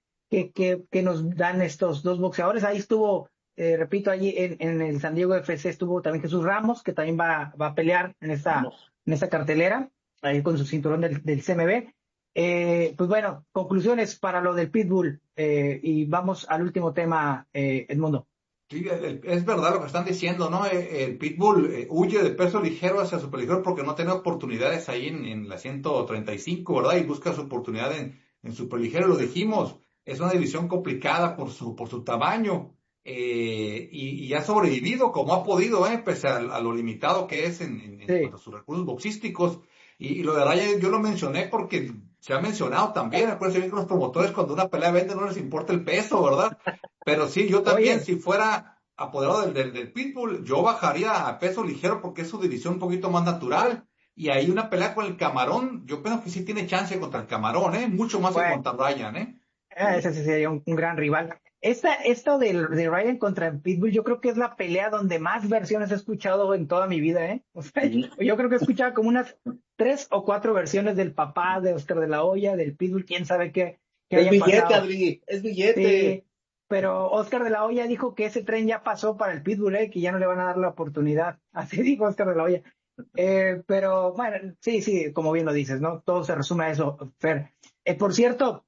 Speaker 6: qué nos dan estos dos boxeadores. Ahí estuvo, repito, allí en el San Diego FC estuvo también Jesús Ramos, que también va a pelear en esta cartelera, ahí con su cinturón del CMB. Pues bueno, conclusiones para lo del Pitbull, y vamos al último tema, Edmundo.
Speaker 8: Sí, es verdad lo que están diciendo, ¿no? El Pitbull huye de peso ligero hacia superligero porque no tiene oportunidades ahí en la 135, ¿verdad? Y busca su oportunidad en superligero, lo dijimos. Es una división complicada por su tamaño, y ha sobrevivido como ha podido, pese a lo limitado que es en cuanto a sus recursos boxísticos. Y lo de Ryan yo lo mencioné porque se ha mencionado también. Acuérdense bien que los promotores cuando una pelea vende no les importa el peso, ¿verdad? Pero sí, yo también, si fuera apoderado del Pitbull, yo bajaría a peso ligero porque es su división un poquito más natural. Y ahí una pelea con el Camarón, yo pienso que sí tiene chance contra el Camarón, mucho más que contra Ryan,
Speaker 6: Ese sería un gran rival. Esto de Ryan contra el Pitbull, yo creo que es la pelea donde más versiones he escuchado en toda mi vida, O sea, yo creo que he escuchado como unas 3 o 4 versiones del papá, de Oscar de la Hoya, del Pitbull, quién sabe qué
Speaker 7: haya billete, pasado. Adri, es billete.
Speaker 6: Sí, pero Oscar de la Hoya dijo que ese tren ya pasó para el Pitbull, que ya no le van a dar la oportunidad. Así dijo Oscar de la Hoya. Pero bueno, sí, como bien lo dices, ¿no? Todo se resume a eso, Fer. Por cierto,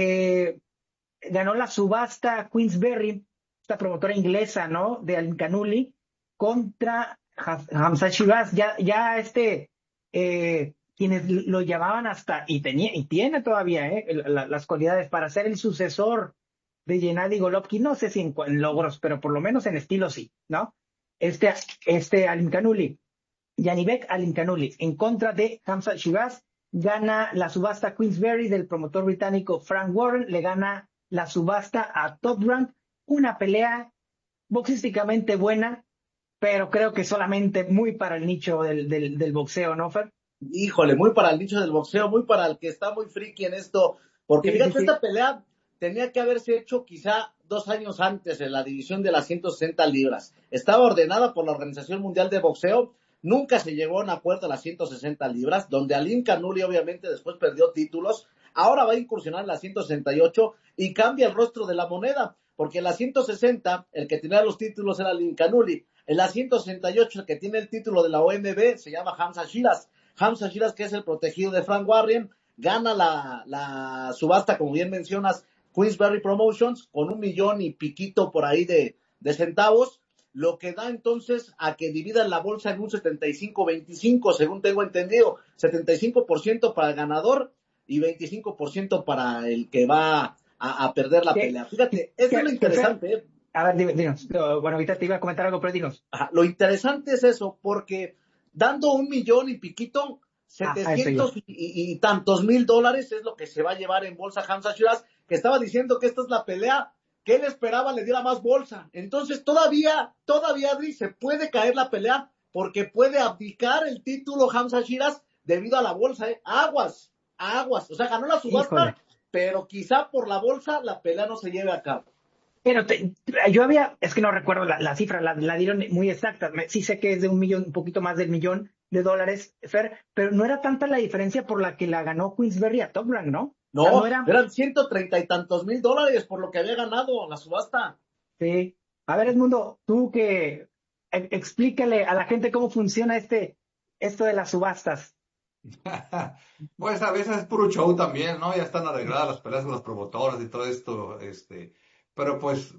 Speaker 6: ganó la subasta Queensberry, esta promotora inglesa, ¿no? De Al-Kanuli contra Hamza Shiraz. Ya quienes lo llamaban hasta, y tiene todavía, las cualidades para ser el sucesor de Gennady Golovkin, no sé si en logros, pero por lo menos en estilo sí, ¿no? Al-Kanuli, Yanibek Al-Kanuli, en contra de Hamza Shiraz, gana la subasta Queensberry del promotor británico Frank Warren, le gana la subasta a Top Rank, una pelea boxísticamente buena, pero creo que solamente muy para el nicho del boxeo, ¿no, Fer?
Speaker 7: Híjole, muy para el nicho del boxeo, muy para el que está muy friki en esto, porque fíjate, esta pelea tenía que haberse hecho quizá 2 años antes en la división de las 160 libras. Estaba ordenada por la Organización Mundial de Boxeo, nunca se llegó a un acuerdo a las 160 libras, donde Al-Kanuli obviamente después perdió títulos. Ahora va a incursionar en la 168 y cambia el rostro de la moneda, porque en la 160 el que tenía los títulos era Al-Kanuli, en la 168 el que tiene el título de la OMB se llama Hamza Shiraz. Hamza Shiraz, que es el protegido de Frank Warren, gana la subasta, como bien mencionas, Queensberry Promotions, con 1 millón y piquito por ahí de de centavos, lo que da entonces a que dividan la bolsa en un 75-25, según tengo entendido, 75% para el ganador y 25% para el que va a perder la pelea. Fíjate, eso es lo interesante.
Speaker 6: A ver, dinos. Bueno, ahorita te iba a comentar algo, pero dinos.
Speaker 7: Ajá, lo interesante es eso, porque dando 1 millón y piquito, 700 y tantos mil dólares es lo que se va a llevar en bolsa Khamzat Shiraz, que estaba diciendo que esta es la pelea que él esperaba le diera más bolsa. Entonces todavía, Adri, se puede caer la pelea porque puede abdicar el título Khamzat Shiraz debido a la bolsa, Aguas. O sea, ganó la subasta, híjole, pero quizá por la bolsa la pelea no se lleve a cabo.
Speaker 6: Pero es que no recuerdo la cifra, la dieron muy exacta. Sí sé que es de 1 millón, un poquito más del millón de dólares, Fer, pero no era tanta la diferencia por la que la ganó Queensberry a Top Rank, ¿no?
Speaker 7: No, o sea, eran 130 y tantos mil dólares por lo que había ganado la subasta.
Speaker 6: Sí. A ver, Edmundo, tú que explícale a la gente cómo funciona esto de las subastas.
Speaker 8: Pues a veces es puro show también, ¿no? Ya están arregladas las peleas con los promotores y todo esto, pero pues,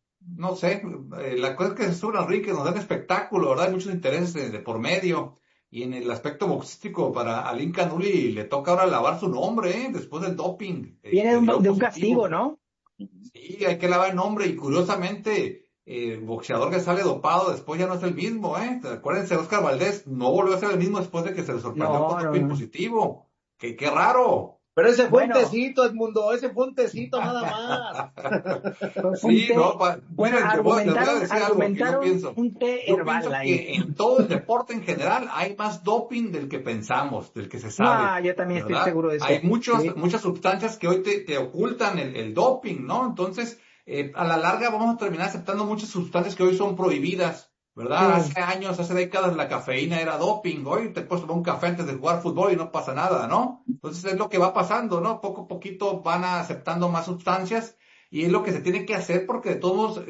Speaker 8: no sé, la cosa es que se suben al ring, que nos dan espectáculo, ¿verdad? Hay muchos intereses de por medio, y en el aspecto boxístico para Alim Khanhouli le toca ahora lavar su nombre, después del doping.
Speaker 6: Viene de un castigo, ¿no?
Speaker 8: Sí, hay que lavar el nombre, y curiosamente, el boxeador que sale dopado después ya no es el mismo, Acuérdense, Oscar Valdés no volvió a ser el mismo después de que se le sorprendió con doping positivo. Qué raro.
Speaker 7: Pero ese fue un tecito, Edmundo, ese fue un tecito nada más.
Speaker 8: Sí, no, miren, les voy a decir algo que yo pienso.
Speaker 6: Un té herbal
Speaker 8: pienso
Speaker 6: ahí.
Speaker 8: que en todo el deporte en general hay más doping del que pensamos, del que se sabe.
Speaker 6: Yo también
Speaker 8: ¿verdad?
Speaker 6: Estoy seguro de eso.
Speaker 8: Hay muchas sustancias que hoy te ocultan el doping, ¿no? Entonces, a la larga vamos a terminar aceptando muchas sustancias que hoy son prohibidas, ¿verdad?
Speaker 6: Sí.
Speaker 8: Hace años, hace décadas, la cafeína era doping. Hoy te puedes tomar un café antes de jugar fútbol y no pasa nada, ¿no? Entonces es lo que va pasando, ¿no? Poco a poquito van aceptando más sustancias y es lo que se tiene que hacer porque de todos modos,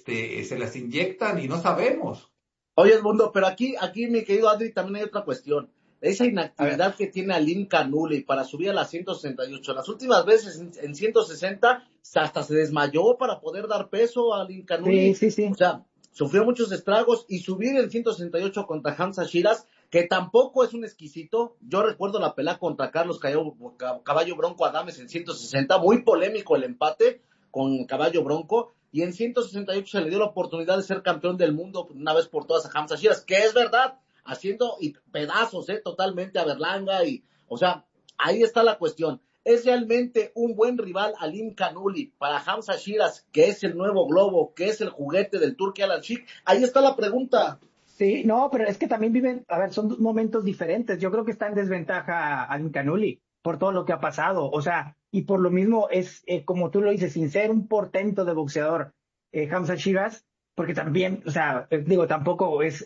Speaker 8: se las inyectan y no sabemos.
Speaker 7: Oye, Edmundo, pero aquí, mi querido Adri, también hay otra cuestión. Esa inactividad que tiene Alim Khanhouli para subir a las 168. Las últimas veces en 160 hasta se desmayó para poder dar peso a Alim Khanhouli.
Speaker 6: Sí.
Speaker 7: O sea, sufrió muchos estragos y subir en 168 contra Khamzat Shiraz, que tampoco es un exquisito. Yo recuerdo la pelea contra Carlos Caballo Bronco Adames en 160, muy polémico el empate con Caballo Bronco, y en 168 se le dio la oportunidad de ser campeón del mundo una vez por todas a Khamzat Shiraz, que es verdad, haciendo pedazos totalmente a Berlanga, o sea, ahí está la cuestión. ¿Es realmente un buen rival Alim Khanhouli para Khamzat Shiraz, que es el nuevo globo, que es el juguete del Turki Al-Sheikh? Ahí está la pregunta.
Speaker 6: Sí, no, pero es que también son momentos diferentes. Yo creo que está en desventaja Alim Khanhouli por todo lo que ha pasado. O sea, y por lo mismo es, como tú lo dices, sin ser un portento de boxeador, Khamzat Shiraz, porque también, o sea, tampoco es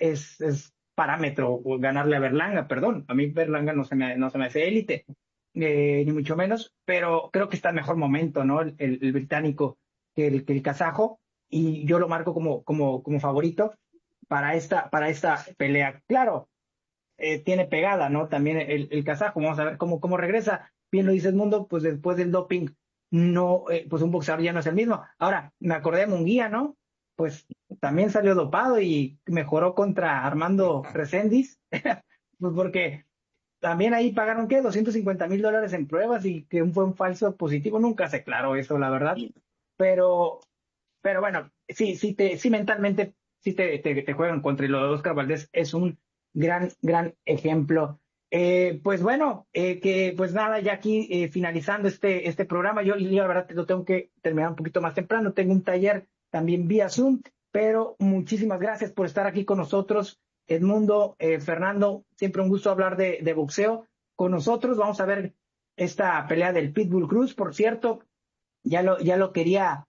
Speaker 6: parámetro ganarle a Berlanga, perdón. A mí Berlanga no se me hace élite. Ni mucho menos, pero creo que está en mejor momento, ¿no? El británico que el kazajo, y yo lo marco como favorito para esta pelea. Claro, tiene pegada, ¿no? También el kazajo, vamos a ver cómo regresa. Bien lo dice Edmundo, pues después del doping, no, pues un boxeador ya no es el mismo. Ahora, me acordé de Munguía, ¿no? Pues también salió dopado y mejoró contra Armando Reséndiz, pues porque también ahí pagaron, ¿qué? $250,000 en pruebas y que fue un falso positivo. Nunca se aclaró eso, la verdad. Pero bueno, sí mentalmente, sí te juegan contra. Y lo de Oscar Valdés es un gran ejemplo. Pues bueno, pues nada, ya aquí finalizando este programa, yo la verdad lo tengo que terminar un poquito más temprano. Tengo un taller también vía Zoom, pero muchísimas gracias por estar aquí con nosotros. Edmundo, Fernando, siempre un gusto hablar de boxeo con nosotros. Vamos a ver esta pelea del Pitbull Cruz, por cierto, ya lo quería,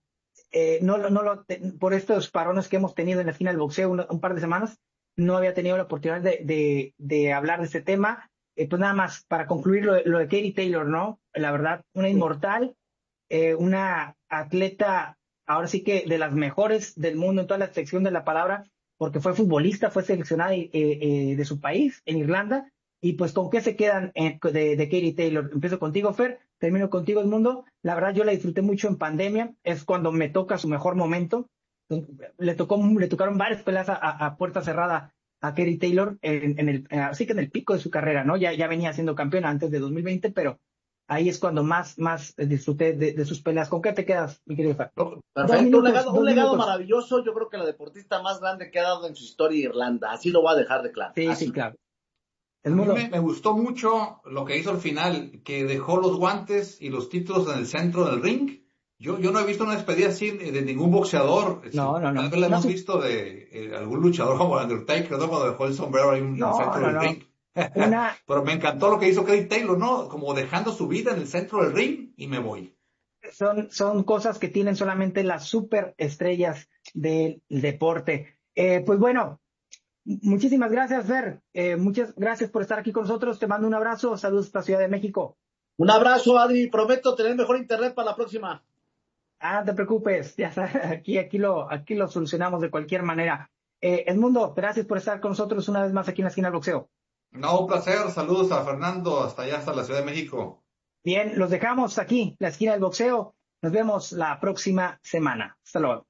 Speaker 6: por estos parones que hemos tenido en la esquina del boxeo un par de semanas, no había tenido la oportunidad de hablar de este tema. Pues nada más, para concluir lo de Katie Taylor, ¿no? La verdad, una inmortal, una atleta, ahora sí que de las mejores del mundo en toda la sección de la palabra, porque fue futbolista, fue seleccionada de su país, en Irlanda, y pues ¿con qué se quedan de Katie Taylor? Empiezo contigo, Fer, termino contigo, Edmundo. La verdad yo la disfruté mucho en pandemia, es cuando me toca su mejor momento, Le tocaron varias peleas a puerta cerrada a Katie Taylor así que en el pico de su carrera, ¿no? Ya venía siendo campeona antes de 2020, pero ahí es cuando más disfruté de sus peleas. ¿Con qué te quedas, mi querido Fer?
Speaker 7: Perfecto, un legado maravilloso. Yo creo que la deportista más grande que ha dado en su historia Irlanda. Así lo voy a dejar de claro.
Speaker 6: Sí, claro.
Speaker 8: A mí me gustó mucho lo que hizo al final, que dejó los guantes y los títulos en el centro del ring. Yo no he visto una despedida así de ningún boxeador.
Speaker 6: No.
Speaker 8: Tal vez la hemos visto de algún luchador como Undertaker, ¿no? Cuando dejó el sombrero ahí en el centro del ring. Pero me encantó lo que hizo Katie Taylor, ¿no? Como dejando su vida en el centro del ring y me voy.
Speaker 6: Son cosas que tienen solamente las superestrellas del deporte. Pues bueno, muchísimas gracias, Fer. Muchas gracias por estar aquí con nosotros. Te mando un abrazo. Saludos hasta Ciudad de México.
Speaker 7: Un abrazo, Adri. Prometo tener mejor internet para la próxima.
Speaker 6: No te preocupes. Ya sabes, aquí lo solucionamos de cualquier manera. Edmundo, gracias por estar con nosotros una vez más aquí en la esquina del boxeo.
Speaker 8: No, un placer. Saludos a Fernando hasta allá, hasta la Ciudad de México.
Speaker 6: Bien, los dejamos aquí, la esquina del boxeo. Nos vemos la próxima semana. Hasta luego.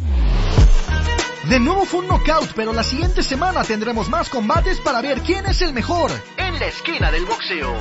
Speaker 3: De nuevo fue un knockout, pero la siguiente semana tendremos más combates para ver quién es el mejor en la esquina del boxeo.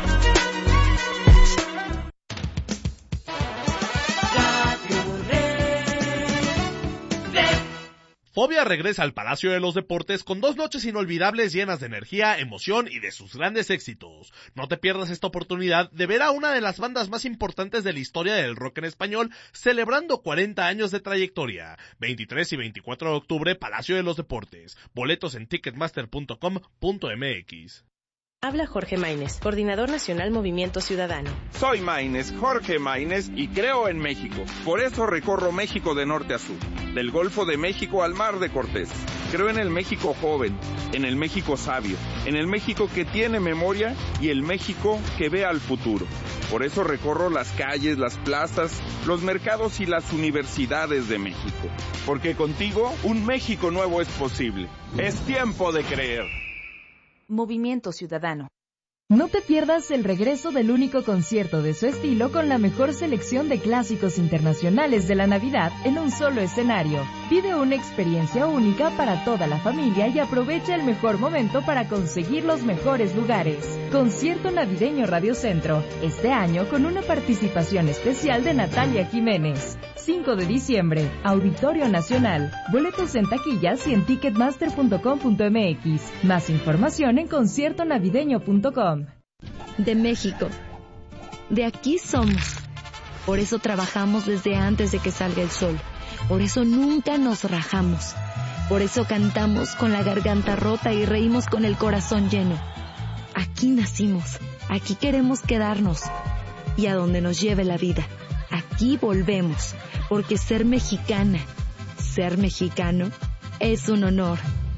Speaker 9: Fobia regresa al Palacio de los Deportes con 2 noches inolvidables llenas de energía, emoción y de sus grandes éxitos. No te pierdas esta oportunidad de ver a una de las bandas más importantes de la historia del rock en español celebrando 40 años de trayectoria. 23 y 24 de octubre, Palacio de los Deportes. Boletos en ticketmaster.com.mx.
Speaker 10: Habla Jorge Maínez, Coordinador Nacional Movimiento Ciudadano.
Speaker 11: Soy Maínez, Jorge Maínez, y creo en México. Por eso recorro México de norte a sur, del Golfo de México al Mar de Cortés. Creo en el México joven, en el México sabio, en el México que tiene memoria y el México que ve al futuro. Por eso recorro las calles, las plazas, los mercados y las universidades de México. Porque contigo, un México nuevo es posible. Es tiempo de creer.
Speaker 12: Movimiento Ciudadano. No te pierdas el regreso del único concierto de su estilo con la mejor selección de clásicos internacionales de la Navidad en un solo escenario. Vive una experiencia única para toda la familia y aprovecha el mejor momento para conseguir los mejores lugares. Concierto navideño Radio Centro, este año con una participación especial de Natalia Jiménez. 5 de diciembre, Auditorio Nacional. Boletos en taquillas y en ticketmaster.com.mx. Más información en conciertonavideño.com.
Speaker 13: De México. De aquí somos. Por eso trabajamos desde antes de que salga el sol. Por eso nunca nos rajamos. Por eso cantamos con la garganta rota y reímos con el corazón lleno. Aquí nacimos. Aquí queremos quedarnos. Y a donde nos lleve la vida. Aquí volvemos. Porque ser mexicana, ser mexicano, es un honor.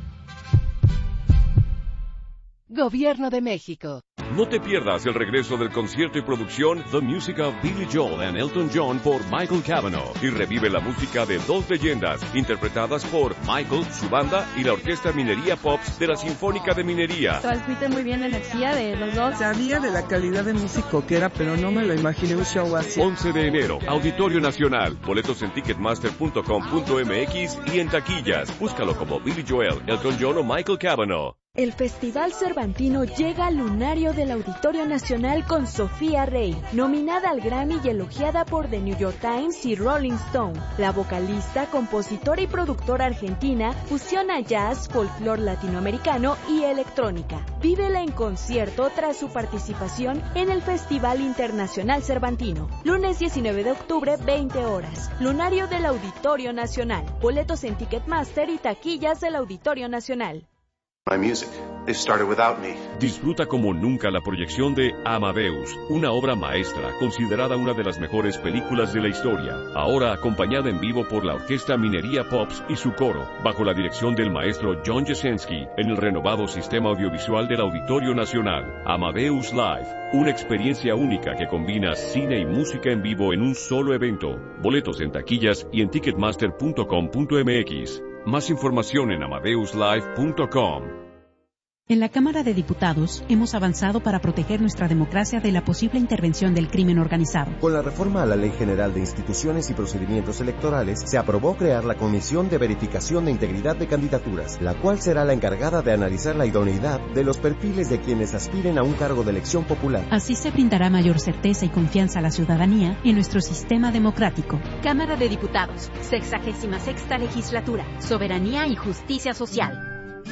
Speaker 14: Gobierno de México.
Speaker 15: No te pierdas el regreso del concierto y producción The Music of Billy Joel and Elton John por Michael Cavanaugh y revive la música de 2 leyendas interpretadas por Michael, su banda y la Orquesta Minería Pops de la Sinfónica de Minería.
Speaker 16: Transmite muy bien la energía de los dos.
Speaker 17: Sabía de la calidad de músico que era, pero no me lo imaginé un show así.
Speaker 15: 11 de enero, Auditorio Nacional. Boletos en ticketmaster.com.mx y en taquillas. Búscalo como Billy Joel, Elton John o Michael Cavanaugh.
Speaker 4: El Festival Cervantino llega al lunario del Auditorio Nacional con Sofía Rey, nominada al Grammy y elogiada por The New York Times y Rolling Stone. La vocalista, compositora y productora argentina fusiona jazz, folclore latinoamericano y electrónica. Vívela en concierto tras su participación en el Festival Internacional Cervantino. Lunes 19 de octubre, 20 horas. Lunario del Auditorio Nacional. Boletos en Ticketmaster y taquillas del Auditorio Nacional.
Speaker 18: My music. They've started without me.
Speaker 15: Disfruta como nunca la proyección de Amadeus, una obra maestra considerada una de las mejores películas de la historia. Ahora acompañada en vivo por la Orquesta Minería Pops y su coro, bajo la dirección del maestro John Jasenski, en el renovado sistema audiovisual del Auditorio Nacional. Amadeus Live, una experiencia única que combina cine y música en vivo en un solo evento. Boletos en taquillas y en ticketmaster.com.mx. Más información en amadeuslive.com.
Speaker 19: En la Cámara de Diputados hemos avanzado para proteger nuestra democracia de la posible intervención del crimen organizado.
Speaker 20: Con la reforma a la Ley General de Instituciones y Procedimientos Electorales, se aprobó crear la Comisión de Verificación de Integridad de Candidaturas, la cual será la encargada de analizar la idoneidad de los perfiles de quienes aspiren a un cargo de elección popular.
Speaker 19: Así se brindará mayor certeza y confianza a la ciudadanía en nuestro sistema democrático.
Speaker 4: Cámara de Diputados, 66ª Legislatura, Soberanía y Justicia Social.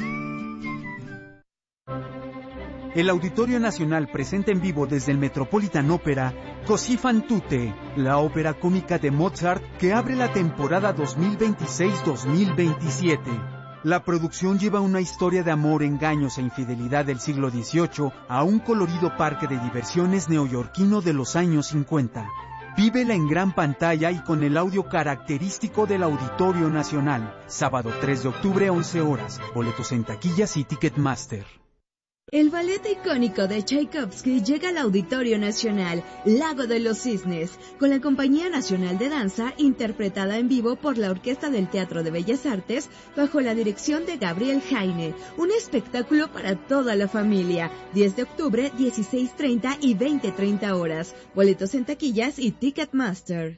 Speaker 21: El Auditorio Nacional presenta en vivo desde el Metropolitan Opera Così fan tutte, la ópera cómica de Mozart que abre la temporada 2026-2027. La producción lleva una historia de amor, engaños e infidelidad del siglo XVIII a un colorido parque de diversiones neoyorquino de los años 50. Vívela en gran pantalla y con el audio característico del Auditorio Nacional. Sábado 3 de octubre, 11 horas. Boletos en taquillas y Ticketmaster.
Speaker 22: El ballet icónico de Tchaikovsky llega al Auditorio Nacional, Lago de los Cisnes, con la Compañía Nacional de Danza, interpretada en vivo por la Orquesta del Teatro de Bellas Artes, bajo la dirección de Gabriel Heine. Un espectáculo para toda la familia. 10 de octubre, 16:30 y 20:30 horas. Boletos en taquillas y Ticketmaster.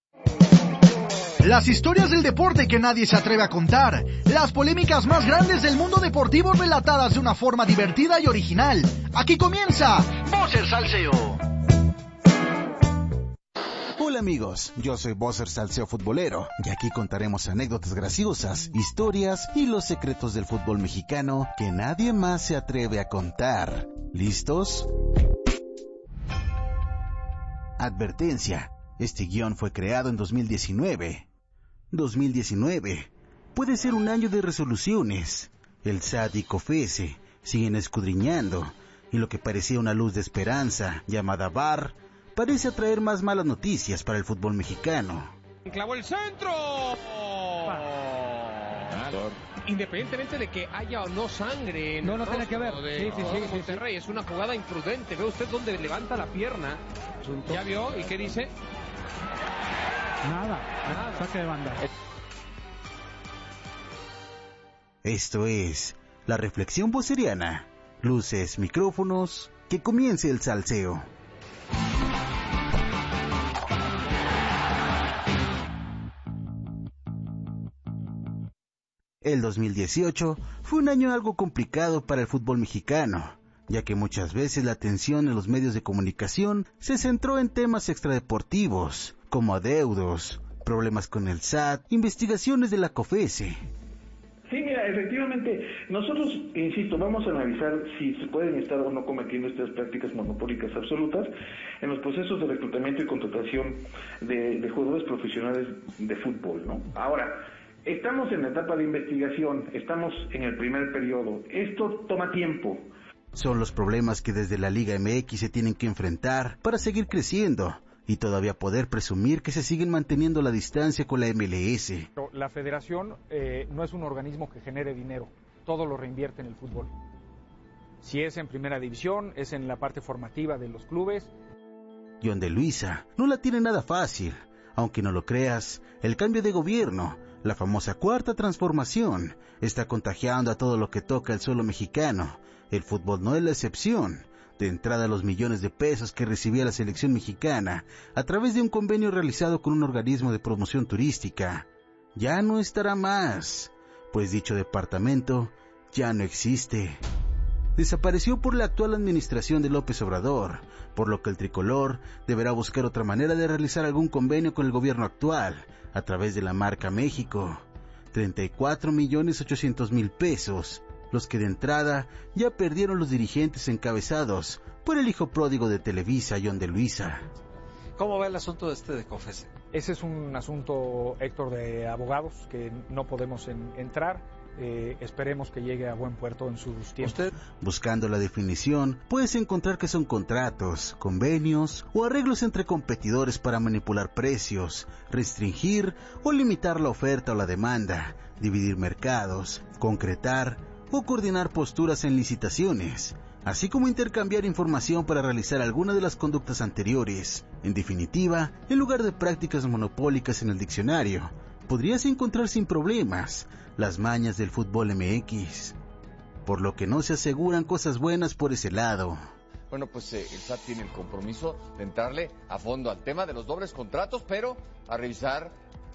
Speaker 3: Las historias del deporte que nadie se atreve a contar. Las polémicas más grandes del mundo deportivo relatadas de una forma divertida y original. Aquí comienza Bosser Salseo.
Speaker 23: Hola amigos, yo soy Bosser Salseo Futbolero y aquí contaremos anécdotas graciosas, historias y los secretos del fútbol mexicano que nadie más se atreve a contar. ¿Listos? Advertencia. Este guión fue creado en 2019. 2019 puede ser un año de resoluciones. El SAT y COFESE siguen escudriñando y lo que parecía una luz de esperanza, llamada VAR, parece atraer más malas noticias para el fútbol mexicano.
Speaker 24: ¡Clavó el centro! Independientemente de que haya o no sangre en
Speaker 6: no tiene que ver.
Speaker 24: Sí. Monterrey, es una jugada imprudente. Ve usted dónde levanta la pierna. ¿Ya vio? ¿Y qué dice?
Speaker 6: Nada. Saque de banda.
Speaker 23: Esto es la reflexión bosseriana. Luces, micrófonos, que comience el salseo. El 2018 fue un año algo complicado para el fútbol mexicano, ya que muchas veces la atención en los medios de comunicación se centró en temas extradeportivos, como adeudos, problemas con el SAT, investigaciones de la COFESE.
Speaker 25: Sí, mira, efectivamente, nosotros, insisto, vamos a analizar si se pueden estar o no cometiendo estas prácticas monopólicas absolutas en los procesos de reclutamiento y contratación de jugadores profesionales de fútbol, ¿no? Ahora, estamos en la etapa de investigación, estamos en el primer periodo, esto toma tiempo.
Speaker 23: Son los problemas que desde la Liga MX se tienen que enfrentar para seguir creciendo y todavía poder presumir que se siguen manteniendo la distancia con la MLS.
Speaker 26: La federación no es un organismo que genere dinero, todo lo reinvierte en el fútbol. Si es en primera división, es en la parte formativa de los clubes.
Speaker 23: John de Luisa no la tiene nada fácil, aunque no lo creas, el cambio de gobierno, la famosa cuarta transformación, está contagiando a todo lo que toca el suelo mexicano. El fútbol no es la excepción. De entrada, los millones de pesos que recibía la selección mexicana a través de un convenio realizado con un organismo de promoción turística ya no estará más, pues dicho departamento ya no existe. Desapareció por la actual administración de López Obrador, por lo que el tricolor deberá buscar otra manera de realizar algún convenio con el gobierno actual a través de la marca México. 34,800,000 pesos, los que de entrada ya perdieron los dirigentes encabezados por el hijo pródigo de Televisa, John de Luisa.
Speaker 27: ¿Cómo va el asunto de COFESE?
Speaker 26: Ese es un asunto, Héctor, de abogados que no podemos entrar. Esperemos que llegue a buen puerto en sus tiempos.
Speaker 23: Buscando la definición, puedes encontrar que son contratos, convenios o arreglos entre competidores para manipular precios, restringir o limitar la oferta o la demanda, dividir mercados, concretar o coordinar posturas en licitaciones, así como intercambiar información para realizar alguna de las conductas anteriores. En definitiva, en lugar de prácticas monopólicas en el diccionario, podrías encontrar sin problemas las mañas del fútbol MX. por lo que no se aseguran cosas buenas por ese lado.
Speaker 1: Bueno, pues el SAT tiene el compromiso de entrarle a fondo al tema de los dobles contratos, pero a revisar,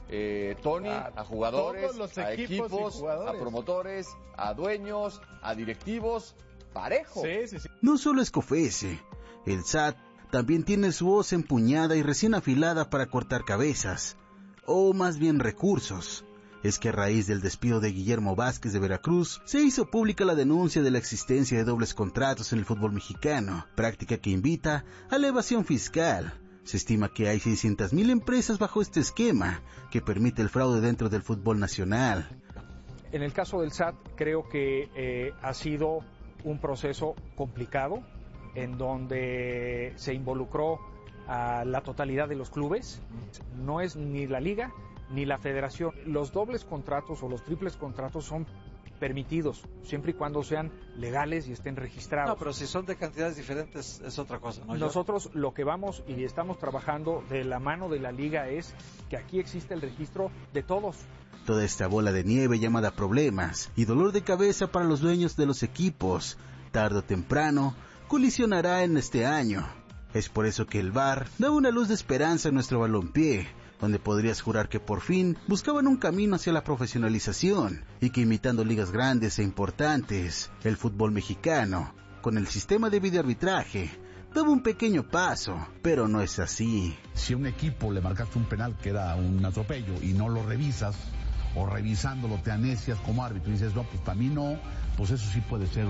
Speaker 1: Tony, a jugadores, a equipos, a promotores, a dueños, a directivos, parejo.
Speaker 23: Sí. No solo es COFESE, el SAT también tiene su hoz empuñada y recién afilada para cortar cabezas, o más bien recursos. Es que a raíz del despido de Guillermo Vázquez de Veracruz, se hizo pública la denuncia de la existencia de dobles contratos en el fútbol mexicano, práctica que invita a la evasión fiscal. Se estima que hay 600,000 empresas bajo este esquema, que permite el fraude dentro del fútbol nacional.
Speaker 26: En el caso del SAT, creo que ha sido un proceso complicado, en donde se involucró a la totalidad de los clubes. No es ni la liga ni la federación. Los dobles contratos o los triples contratos son permitidos, siempre y cuando sean legales y estén registrados.
Speaker 27: No, pero si son de cantidades diferentes es otra cosa, ¿no?
Speaker 26: Nosotros lo que vamos y estamos trabajando de la mano de la liga es que aquí existe el registro de todos.
Speaker 23: Toda esta bola de nieve llamada problemas y dolor de cabeza para los dueños de los equipos, tarde o temprano, colisionará en este año. Es por eso que el VAR da una luz de esperanza en nuestro balompié, donde podrías jurar que por fin buscaban un camino hacia la profesionalización y que imitando ligas grandes e importantes, el fútbol mexicano, con el sistema de videoarbitraje, daba un pequeño paso, pero no es así.
Speaker 2: Si a un equipo le marcaste un penal que era un atropello y no lo revisas, o revisándolo te anesias como árbitro y dices, no, pues para mí no, pues eso sí puede ser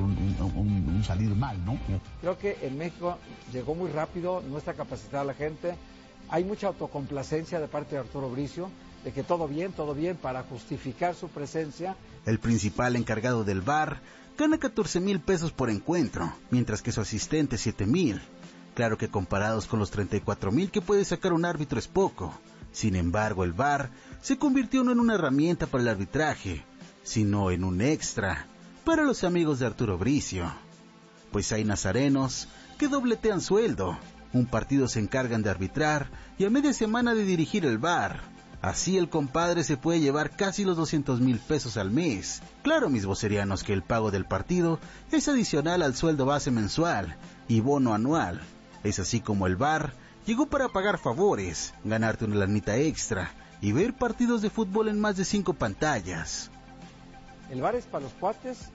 Speaker 2: un salir mal, ¿no?
Speaker 27: Creo que en México llegó muy rápido, no está capacitada la gente. Hay mucha autocomplacencia de parte de Arturo Bricio, de que todo bien, para justificar su presencia.
Speaker 23: El principal encargado del VAR gana 14,000 pesos por encuentro, mientras que su asistente 7,000. Claro que comparados con los 34,000 que puede sacar un árbitro es poco. Sin embargo, el VAR se convirtió no en una herramienta para el arbitraje, sino en un extra para los amigos de Arturo Bricio. Pues hay nazarenos que dobletean sueldo. Un partido se encargan de arbitrar y a media semana de dirigir el VAR. Así el compadre se puede llevar casi los 200,000 pesos al mes. Claro, mis vocerianos, que el pago del partido es adicional al sueldo base mensual y bono anual. Es así como el VAR llegó para pagar favores, ganarte una lanita extra y ver partidos de fútbol en más de 5 pantallas.
Speaker 27: El VAR es para los cuates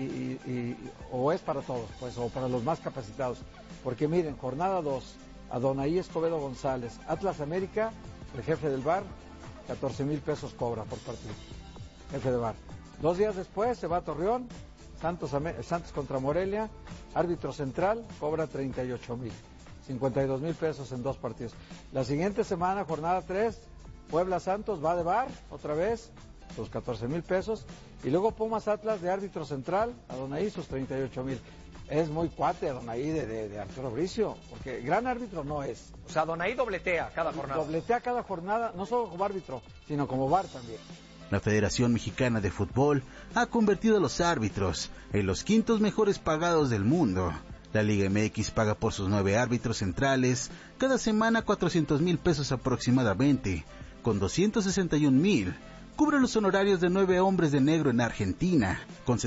Speaker 27: o es para todos, pues, o para los más capacitados. Porque miren, jornada 2, Adonai Escobedo González, Atlas América, el jefe del VAR, 14,000 pesos cobra por partido, jefe de VAR. 2 días después se va a Torreón, Santos contra Morelia, árbitro central, cobra 38,000, 52,000 pesos en 2 partidos. La siguiente semana, jornada 3, Puebla Santos, va de VAR, otra vez, sus 14,000 pesos, y luego Pumas Atlas de árbitro central, Adonai sus 38,000. Es muy cuate Adonai de Arturo Bricio, porque gran árbitro no es.
Speaker 5: O sea, Adonai dobletea cada jornada.
Speaker 27: Dobletea cada jornada, no solo como árbitro, sino como VAR también.
Speaker 23: La Federación Mexicana de Fútbol ha convertido a los árbitros en los 5º mejores pagados del mundo. La Liga MX paga por sus 9 árbitros centrales cada semana 400,000 pesos aproximadamente, con 261,000. Cubre los honorarios de 9 hombres de negro en Argentina, con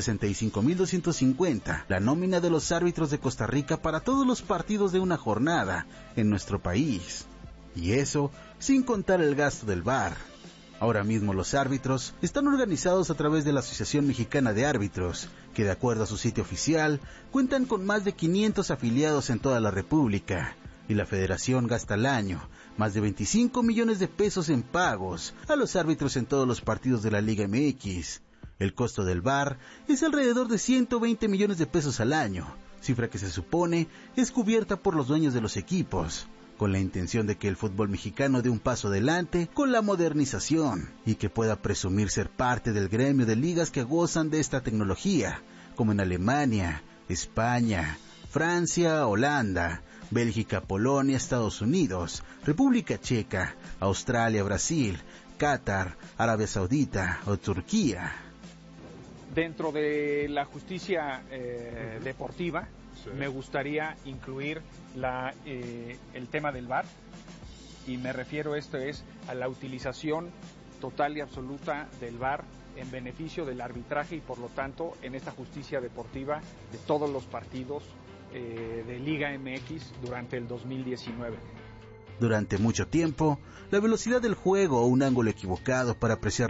Speaker 23: 65,250, la nómina de los árbitros de Costa Rica para todos los partidos de una jornada en nuestro país. Y eso sin contar el gasto del VAR. Ahora mismo los árbitros están organizados a través de la Asociación Mexicana de Árbitros, que de acuerdo a su sitio oficial, cuentan con más de 500 afiliados en toda la República. Y la federación gasta al año más de 25 millones de pesos en pagos a los árbitros en todos los partidos de la Liga MX. El costo del VAR es alrededor de 120 millones de pesos al año, cifra que se supone es cubierta por los dueños de los equipos, con la intención de que el fútbol mexicano dé un paso adelante con la modernización y que pueda presumir ser parte del gremio de ligas que gozan de esta tecnología, como en Alemania, España, Francia, Holanda, Bélgica, Polonia, Estados Unidos, República Checa, Australia, Brasil, Qatar, Arabia Saudita o Turquía.
Speaker 26: Dentro de la justicia deportiva, sí, me gustaría incluir el tema del VAR, y me refiero a la utilización total y absoluta del VAR en beneficio del arbitraje y por lo tanto en esta justicia deportiva de todos los partidos de Liga MX durante el 2019.
Speaker 23: Durante mucho tiempo, la velocidad del juego o un ángulo equivocado para apreciar